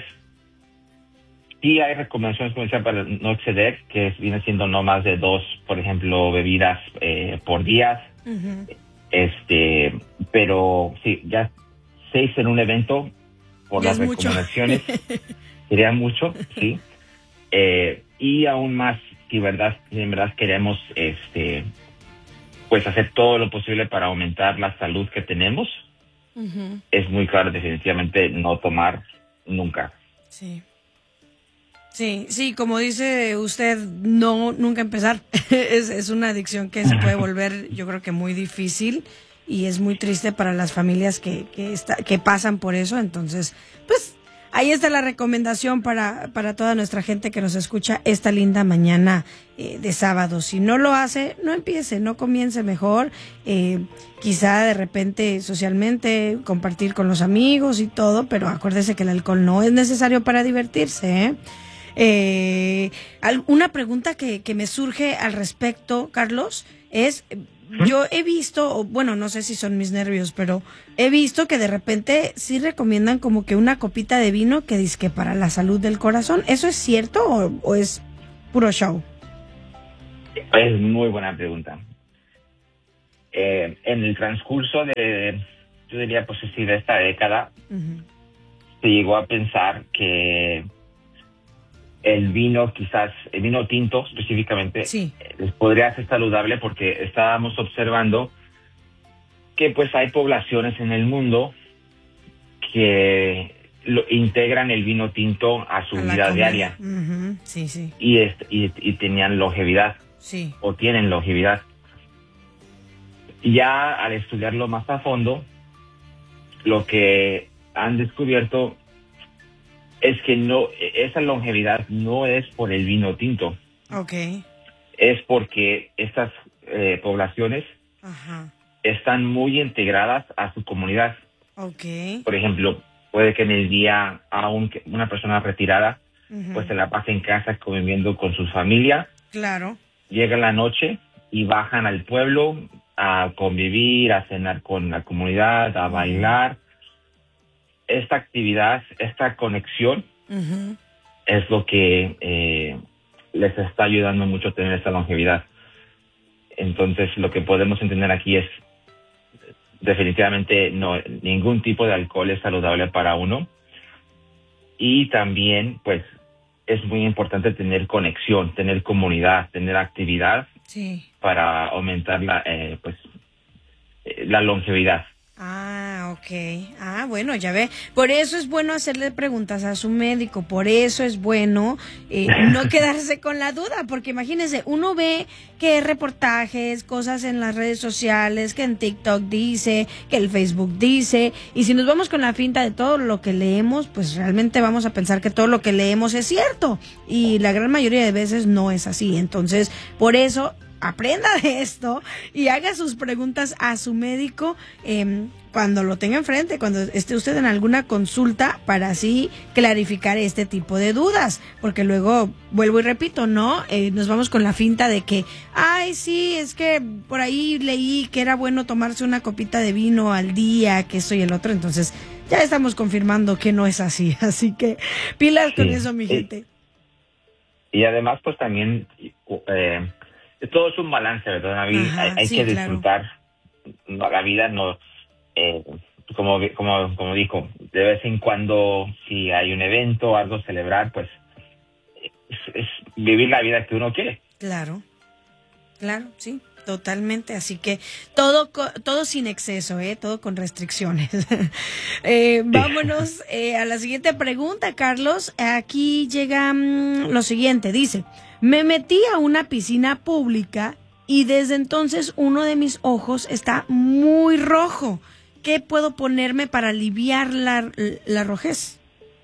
sí hay recomendaciones, como decía, para no exceder, que es, viene siendo no más de dos, por ejemplo, bebidas eh, por día. Uh-huh. Este, pero sí, ya seis en un evento, por ya las recomendaciones, sería mucho, sí. Eh, y aún más, si verdad, si en verdad queremos este, pues hacer todo lo posible para aumentar la salud que tenemos, uh-huh, es muy claro, definitivamente, no tomar nunca. Sí. Sí, sí, como dice usted, no, nunca empezar. es, es una adicción que se puede volver, yo creo que muy difícil. Y es muy triste para las familias que que, está, que pasan por eso. Entonces, pues, ahí está la recomendación para, para toda nuestra gente que nos escucha esta linda mañana eh, de sábado. Si no lo hace, no empiece, no comience mejor. Eh, quizá de repente socialmente compartir con los amigos y todo, pero acuérdese que el alcohol no es necesario para divertirse, ¿eh? Eh, una pregunta que, que me surge al respecto, Carlos, es, yo he visto, o bueno, no sé si son mis nervios, pero he visto que de repente sí recomiendan como que una copita de vino que dizque para la salud del corazón. ¿Eso es cierto o, o es puro show? Es muy buena pregunta. Eh, en el transcurso de, yo diría, pues sí, de esta década, uh-huh. se llegó a pensar que el vino, quizás, el vino tinto específicamente, sí. les podría ser saludable porque estábamos observando que pues hay poblaciones en el mundo que lo, integran el vino tinto a su a vida diaria. Uh-huh. Sí, sí. Y, es, y, y tenían longevidad. Sí. O tienen longevidad. Ya al estudiarlo más a fondo, lo que han descubierto es que no, esa longevidad no es por el vino tinto. Okay. Es porque estas eh, poblaciones Ajá. están muy integradas a su comunidad. Okay. Por ejemplo, puede que en el día aún una persona retirada uh-huh. pues se la pase en casa conviviendo con su familia. Claro. Llega la noche y bajan al pueblo a convivir, a cenar con la comunidad, a bailar. Esta actividad, esta conexión, uh-huh. es lo que eh, les está ayudando mucho a tener esta longevidad. Entonces, lo que podemos entender aquí es, definitivamente, no, ningún tipo de alcohol es saludable para uno. Y también, pues, es muy importante tener conexión, tener comunidad, tener actividad sí. para aumentar la, eh, pues, eh, la longevidad. Ah, ok. Ah, bueno, ya ve. Por eso es bueno hacerle preguntas a su médico. Por eso es bueno eh, no quedarse con la duda. Porque imagínense, uno ve que reportajes, cosas en las redes sociales, que en TikTok dice, que el Facebook dice. Y si nos vamos con la finta de todo lo que leemos, pues realmente vamos a pensar que todo lo que leemos es cierto. Y la gran mayoría de veces no es así. Entonces, por eso aprenda de esto y haga sus preguntas a su médico eh, cuando lo tenga enfrente, cuando esté usted en alguna consulta, para así clarificar este tipo de dudas, porque luego, vuelvo y repito, ¿no? Eh, nos vamos con la finta de que, ay, sí, es que por ahí leí que era bueno tomarse una copita de vino al día, que esto y el otro, entonces ya estamos confirmando que no es así, así que pilas sí. con eso, mi gente. Y además, pues también... Eh, todo es un balance, ¿verdad, Navi? Ajá, hay hay sí, que disfrutar claro. la vida, no eh, como como como dijo, de vez en cuando, si hay un evento o algo celebrar, pues es, es vivir la vida que uno quiere. Claro, claro, sí, totalmente. Así que todo todo sin exceso, ¿eh? Todo con restricciones. eh, vámonos eh, a la siguiente pregunta, Carlos. Aquí llega um, lo siguiente, dice... Me metí a una piscina pública y desde entonces uno de mis ojos está muy rojo. ¿Qué puedo ponerme para aliviar la, la rojez?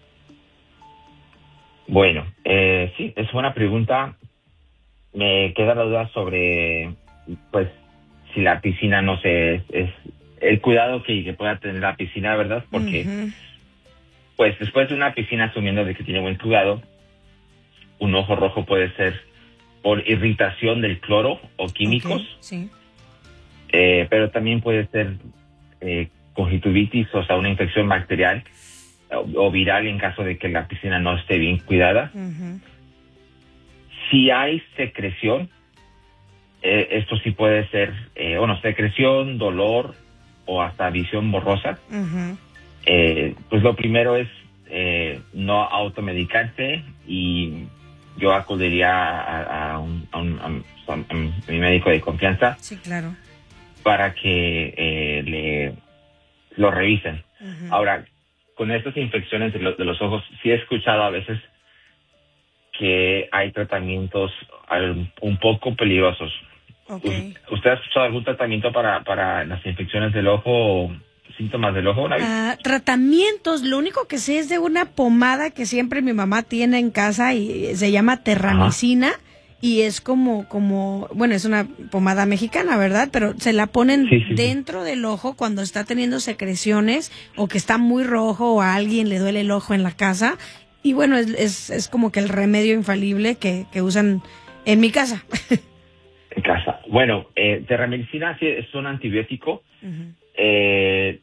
Bueno, eh, sí, es buena pregunta. Me queda la duda sobre, pues, si la piscina, no sé, es, es el cuidado que, que pueda tener la piscina, ¿verdad? Porque, uh-huh. pues, después de una piscina, asumiendo de que tiene buen cuidado, un ojo rojo puede ser por irritación del cloro o químicos, okay, sí. eh, pero también puede ser eh, conjuntivitis, o sea, una infección bacterial o, o viral en caso de que la piscina no esté bien cuidada. Uh-huh. Si hay secreción, eh, esto sí puede ser, eh, bueno, secreción, dolor o hasta visión borrosa. Uh-huh. Eh, pues lo primero es eh, no automedicarse y yo acudiría a, a, un, a, un, a, un, a mi médico de confianza. Sí, claro. Para que eh, le lo revisen. Uh-huh. Ahora, con estas infecciones de, lo, de los ojos, sí he escuchado a veces que hay tratamientos al, un poco peligrosos. Okay. ¿Usted ha escuchado algún tratamiento para, para las infecciones del ojo o, síntomas del ojo, Navi? Ah, tratamientos, lo único que sé es de una pomada que siempre mi mamá tiene en casa y se llama terramicina. Ajá. Y es como, como, bueno, es una pomada mexicana, ¿verdad? Pero se la ponen sí, sí, dentro sí. del ojo cuando está teniendo secreciones o que está muy rojo o a alguien le duele el ojo en la casa. Y bueno, es, es, es como que el remedio infalible que, que usan en mi casa. En casa. Bueno, eh, terramicina sí es un antibiótico. Uh-huh. Eh,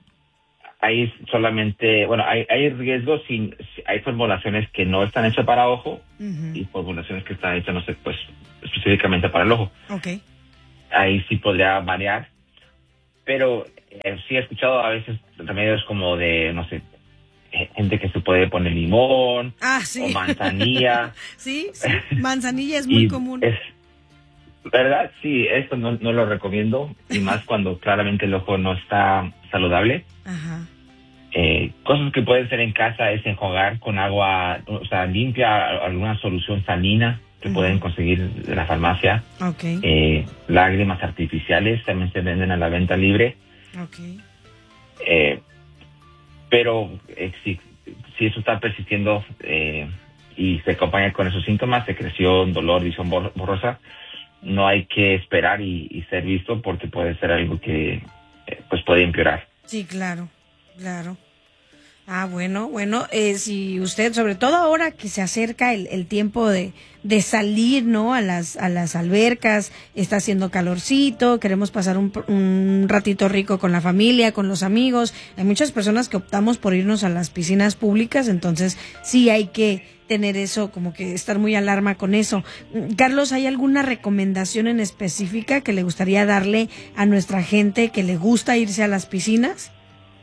hay solamente, bueno, hay, hay riesgos, sin, hay formulaciones que no están hechas para ojo uh-huh. y formulaciones que están hechas, no sé, pues, específicamente para el ojo. Okay. Ahí sí podría variar, pero eh, sí he escuchado a veces remedios como de, no sé, gente que se puede poner limón ah, sí. o manzanilla. sí, sí, manzanilla es muy común. Es, ¿verdad? Sí, esto no, no lo recomiendo, y más cuando claramente el ojo no está saludable. Ajá. Eh, cosas que pueden ser en casa es enjuagar con agua, o sea, limpia, alguna solución salina que uh-huh. pueden conseguir de la farmacia. Okay. Eh, lágrimas artificiales también se venden a la venta libre. Okay. Eh, pero eh, si, si eso está persistiendo eh, y se acompaña con esos síntomas, secreción, dolor, visión borrosa, no hay que esperar y, y ser visto porque puede ser algo que eh, pues puede empeorar. Sí, claro. Claro. Ah, bueno, bueno, eh, si usted, sobre todo ahora que se acerca el, el tiempo de, de salir, ¿no? A las, a las albercas, está haciendo calorcito, queremos pasar un, un ratito rico con la familia, con los amigos. Hay muchas personas que optamos por irnos a las piscinas públicas, entonces sí hay que tener eso, como que estar muy alarma con eso. Carlos, ¿hay alguna recomendación en específica que le gustaría darle a nuestra gente que le gusta irse a las piscinas?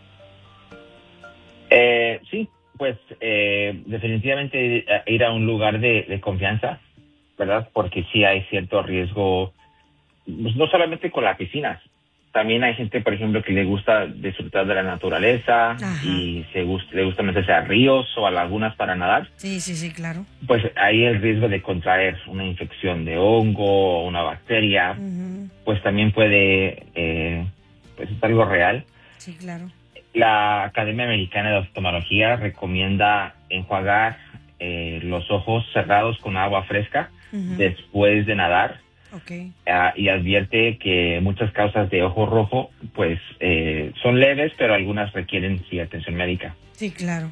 Eh, sí, pues eh, definitivamente ir a un lugar de, de confianza, ¿verdad? Porque sí hay cierto riesgo, pues no solamente con las piscinas, también hay gente, por ejemplo, que le gusta disfrutar de la naturaleza. Ajá. Y se gust- le gusta meterse a ríos o a lagunas para nadar. Sí, sí, sí, claro. Pues hay el riesgo de contraer una infección de hongo o una bacteria, uh-huh. pues también puede, eh, pues es algo real. Sí, claro. La Academia Americana de Oftalmología recomienda enjuagar eh, los ojos cerrados con agua fresca uh-huh. después de nadar. Okay. Uh, y advierte que muchas causas de ojo rojo pues eh, son leves, pero algunas requieren sí atención médica. Sí, claro.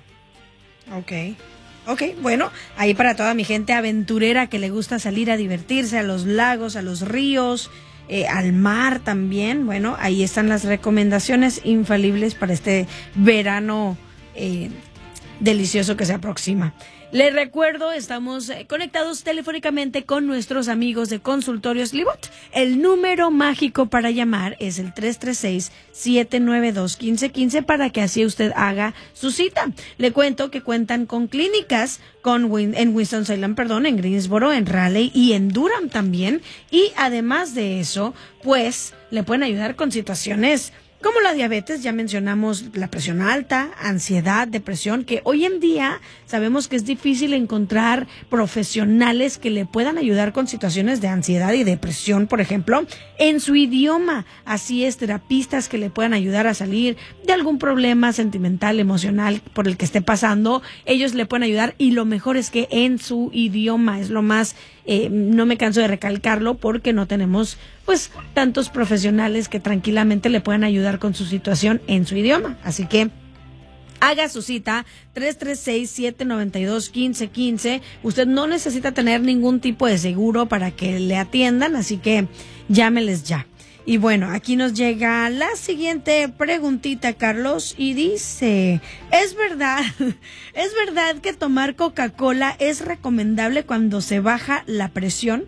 Okay. Ok, bueno, ahí para toda mi gente aventurera que le gusta salir a divertirse a los lagos, a los ríos, eh, al mar también. Bueno, ahí están las recomendaciones infalibles para este verano eh, delicioso que se aproxima. Les recuerdo, estamos conectados telefónicamente con nuestros amigos de Consultorios Libot. El número mágico para llamar es el tres tres seis, siete nueve dos, uno cinco uno cinco para que así usted haga su cita. Le cuento que cuentan con clínicas con Win- en Winston-Salem, perdón, en Greensboro, en Raleigh y en Durham también. Y además de eso, pues le pueden ayudar con situaciones como la diabetes, ya mencionamos la presión alta, ansiedad, depresión, que hoy en día sabemos que es difícil encontrar profesionales que le puedan ayudar con situaciones de ansiedad y depresión, por ejemplo, en su idioma. Así es, terapistas que le puedan ayudar a salir de algún problema sentimental, emocional por el que esté pasando. Ellos le pueden ayudar y lo mejor es que en su idioma es lo más, eh, no me canso de recalcarlo porque no tenemos pues tantos profesionales que tranquilamente le puedan ayudar con su situación en su idioma. Así que haga su cita tres tres seis, siete nueve dos, uno cinco uno cinco. Usted no necesita tener ningún tipo de seguro para que le atiendan, así que llámeles ya. Y bueno, aquí nos llega la siguiente preguntita, Carlos, y dice, ¿es verdad, es verdad que tomar Coca-Cola es recomendable cuando se baja la presión?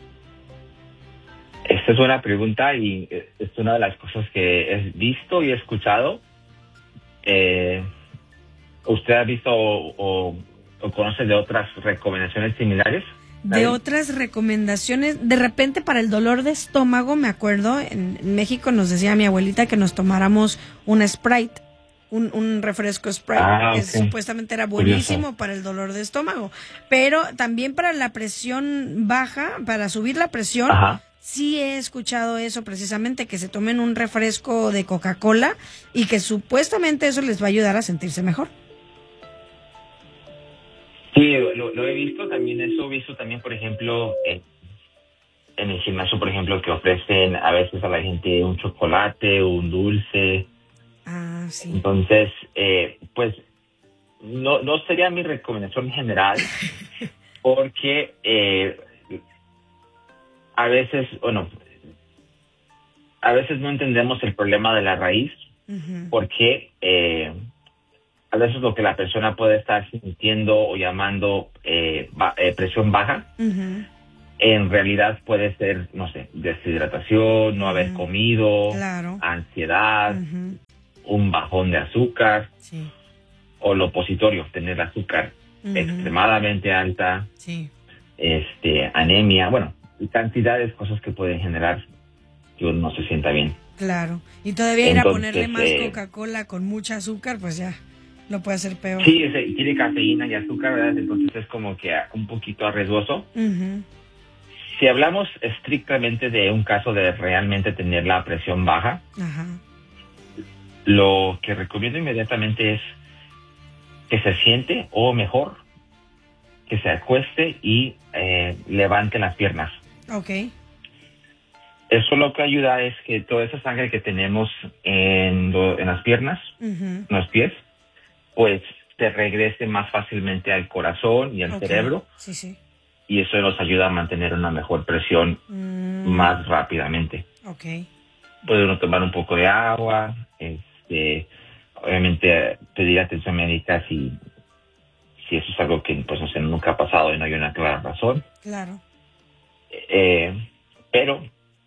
Esta es una pregunta y es una de las cosas que he visto y he escuchado. Eh, ¿Usted ha visto o, o, o conoce de otras recomendaciones similares? De otras recomendaciones, de repente para el dolor de estómago, me acuerdo, en México nos decía mi abuelita que nos tomáramos una Sprite, un, un refresco Sprite, ah, que okay. supuestamente era buenísimo Curioso. Para el dolor de estómago, pero también para la presión baja, para subir la presión, Ajá. sí he escuchado eso precisamente, que se tomen un refresco de Coca-Cola y que supuestamente eso les va a ayudar a sentirse mejor. Sí, lo, lo he visto también, eso he visto también, por ejemplo, en, en el gimnasio, por ejemplo, que ofrecen a veces a la gente un chocolate, un dulce. Ah, sí. Entonces, eh, pues, no, no sería mi recomendación general, porque eh, a veces, bueno, a veces no entendemos el problema de la raíz, uh-huh. porque eh, a veces lo que la persona puede estar sintiendo o llamando eh, ba- eh, presión baja, uh-huh. en realidad puede ser, no sé, deshidratación, no haber uh-huh. comido, claro. ansiedad, uh-huh. un bajón de azúcar, sí. o lo opositorio, tener azúcar uh-huh. extremadamente alta, sí. este, anemia, bueno, cantidades de cosas que pueden generar que uno no se sienta bien. Claro, y todavía ir Entonces, a ponerle más eh, Coca-Cola con mucha azúcar, pues ya lo puede hacer peor. Sí, ese, tiene cafeína y azúcar, ¿verdad? Entonces es como que un poquito arriesgoso. Uh-huh. Si hablamos estrictamente de un caso de realmente tener la presión baja, uh-huh. lo que recomiendo inmediatamente es que se siente o mejor, que se acueste y eh, levante las piernas. Okay. Eso lo que ayuda es que toda esa sangre que tenemos en, lo, en las piernas, uh-huh. en los pies, pues te regrese más fácilmente al corazón y al okay. cerebro. Sí, sí. Y eso nos ayuda a mantener una mejor presión mm. más rápidamente. Okay. Puede uno tomar un poco de agua, este, obviamente pedir atención médica si, si eso es algo que pues no sé, nunca ha pasado y no hay una clara razón. Claro. Eh, pero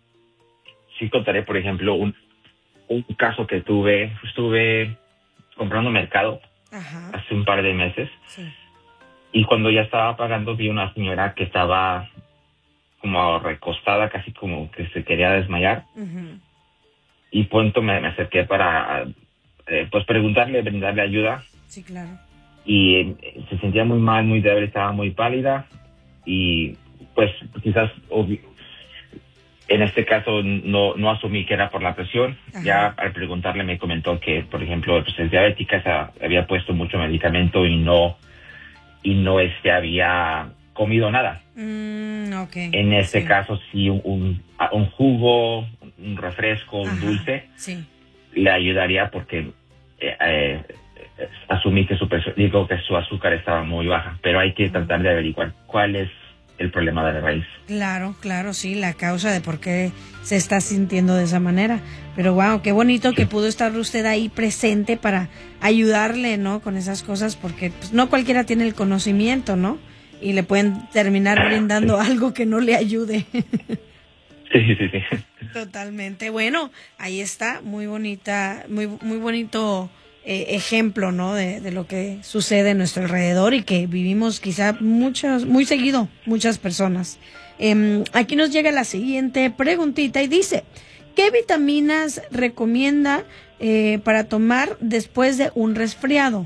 sí contaré, por ejemplo, un, un caso que tuve, estuve comprando mercado Ajá. hace un par de meses. Sí. Y cuando ya estaba pagando vi una señora que estaba como recostada, casi como que se quería desmayar. Uh-huh. Y pronto me, me acerqué para eh, pues preguntarle, brindarle ayuda. Sí, claro. Y eh, se sentía muy mal, muy débil, estaba muy pálida. Y pues quizás obvi- en este caso no, no asumí que era por la presión. Ajá. Ya al preguntarle me comentó que, por ejemplo, pues es diabética, se había puesto mucho medicamento y no... y no este había comido nada. Mm, okay. En este sí. caso sí un, un, un jugo, un refresco, un Ajá, dulce sí. le ayudaría porque eh, eh, asumí que su presión, digo que su azúcar estaba muy baja, pero hay que tratar de averiguar cuál es el problema de la raíz. Claro, claro, sí, la causa de por qué se está sintiendo de esa manera. Pero wow, qué bonito sí. que pudo estar usted ahí presente para ayudarle, ¿no? Con esas cosas, porque pues, no cualquiera tiene el conocimiento, ¿no? Y le pueden terminar brindando sí. algo que no le ayude. Sí, sí, sí. Totalmente. Bueno, ahí está, muy bonita, muy, muy bonito eh, ejemplo, ¿no? De, de lo que sucede a nuestro alrededor y que vivimos quizá muchas, muy seguido, muchas personas. Eh, aquí nos llega la siguiente preguntita y dice, ¿qué vitaminas recomienda eh, para tomar después de un resfriado?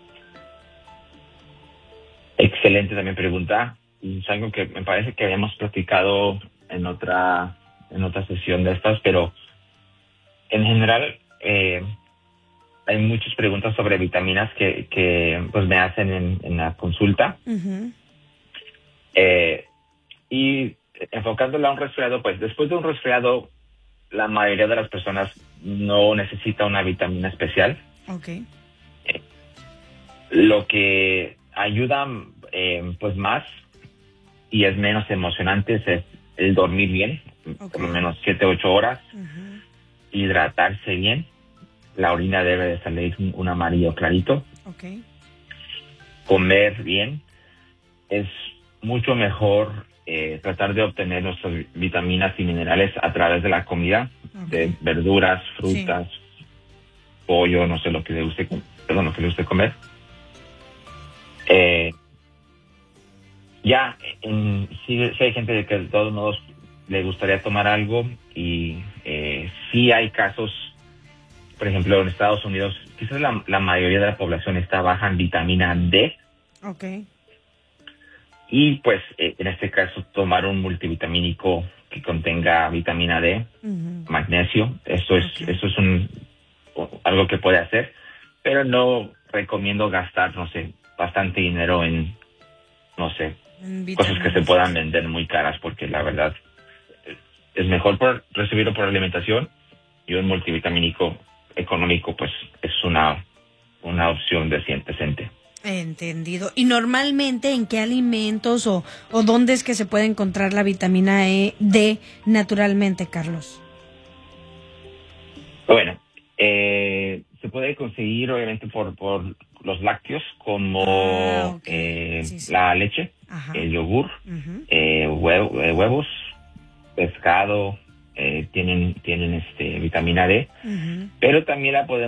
Excelente también pregunta. Es algo que me parece que habíamos platicado en otra en otra sesión de estas, pero en general eh, hay muchas preguntas sobre vitaminas que, que pues me hacen en, en la consulta. Uh-huh. Eh, y enfocándola a un resfriado, pues después de un resfriado, la mayoría de las personas no necesita una vitamina especial. Okay. Eh, lo que ayuda eh, pues más y es menos emocionante es el dormir bien, okay. por lo menos siete, ocho horas, uh-huh. hidratarse bien, la orina debe de salir un, un amarillo clarito, okay. comer bien, es mucho mejor eh, tratar de obtener nuestras vitaminas y minerales a través de la comida, okay. de verduras, frutas, sí. pollo, no sé lo que le guste, perdón, lo que le guste comer. Eh, ya, en, sí, sí hay gente que de todos modos le gustaría tomar algo y eh, sí hay casos, por ejemplo, en Estados Unidos, quizás la, la mayoría de la población está baja en vitamina D. Okay. Y pues eh, en este caso tomar un multivitamínico que contenga vitamina D, Ujú. magnesio. Esto es, Ok. eso es un algo que puede hacer, pero no recomiendo gastar, no sé, bastante dinero en, no sé, En cosas que se vitaminas. puedan vender muy caras, porque la verdad eh, es mejor por recibirlo por alimentación, y un multivitamínico económico pues es una una opción decente. decente. Entendido. ¿Y normalmente en qué alimentos o, o dónde es que se puede encontrar la vitamina E, D naturalmente, Carlos? Bueno, eh, se puede conseguir obviamente por, por los lácteos, como Ah, ok. eh, Sí, sí. la leche, Ajá. el yogur, Ujú. eh, hue- eh, huevos, pescado, eh, tienen tienen este vitamina D, Ujú. pero también la podemos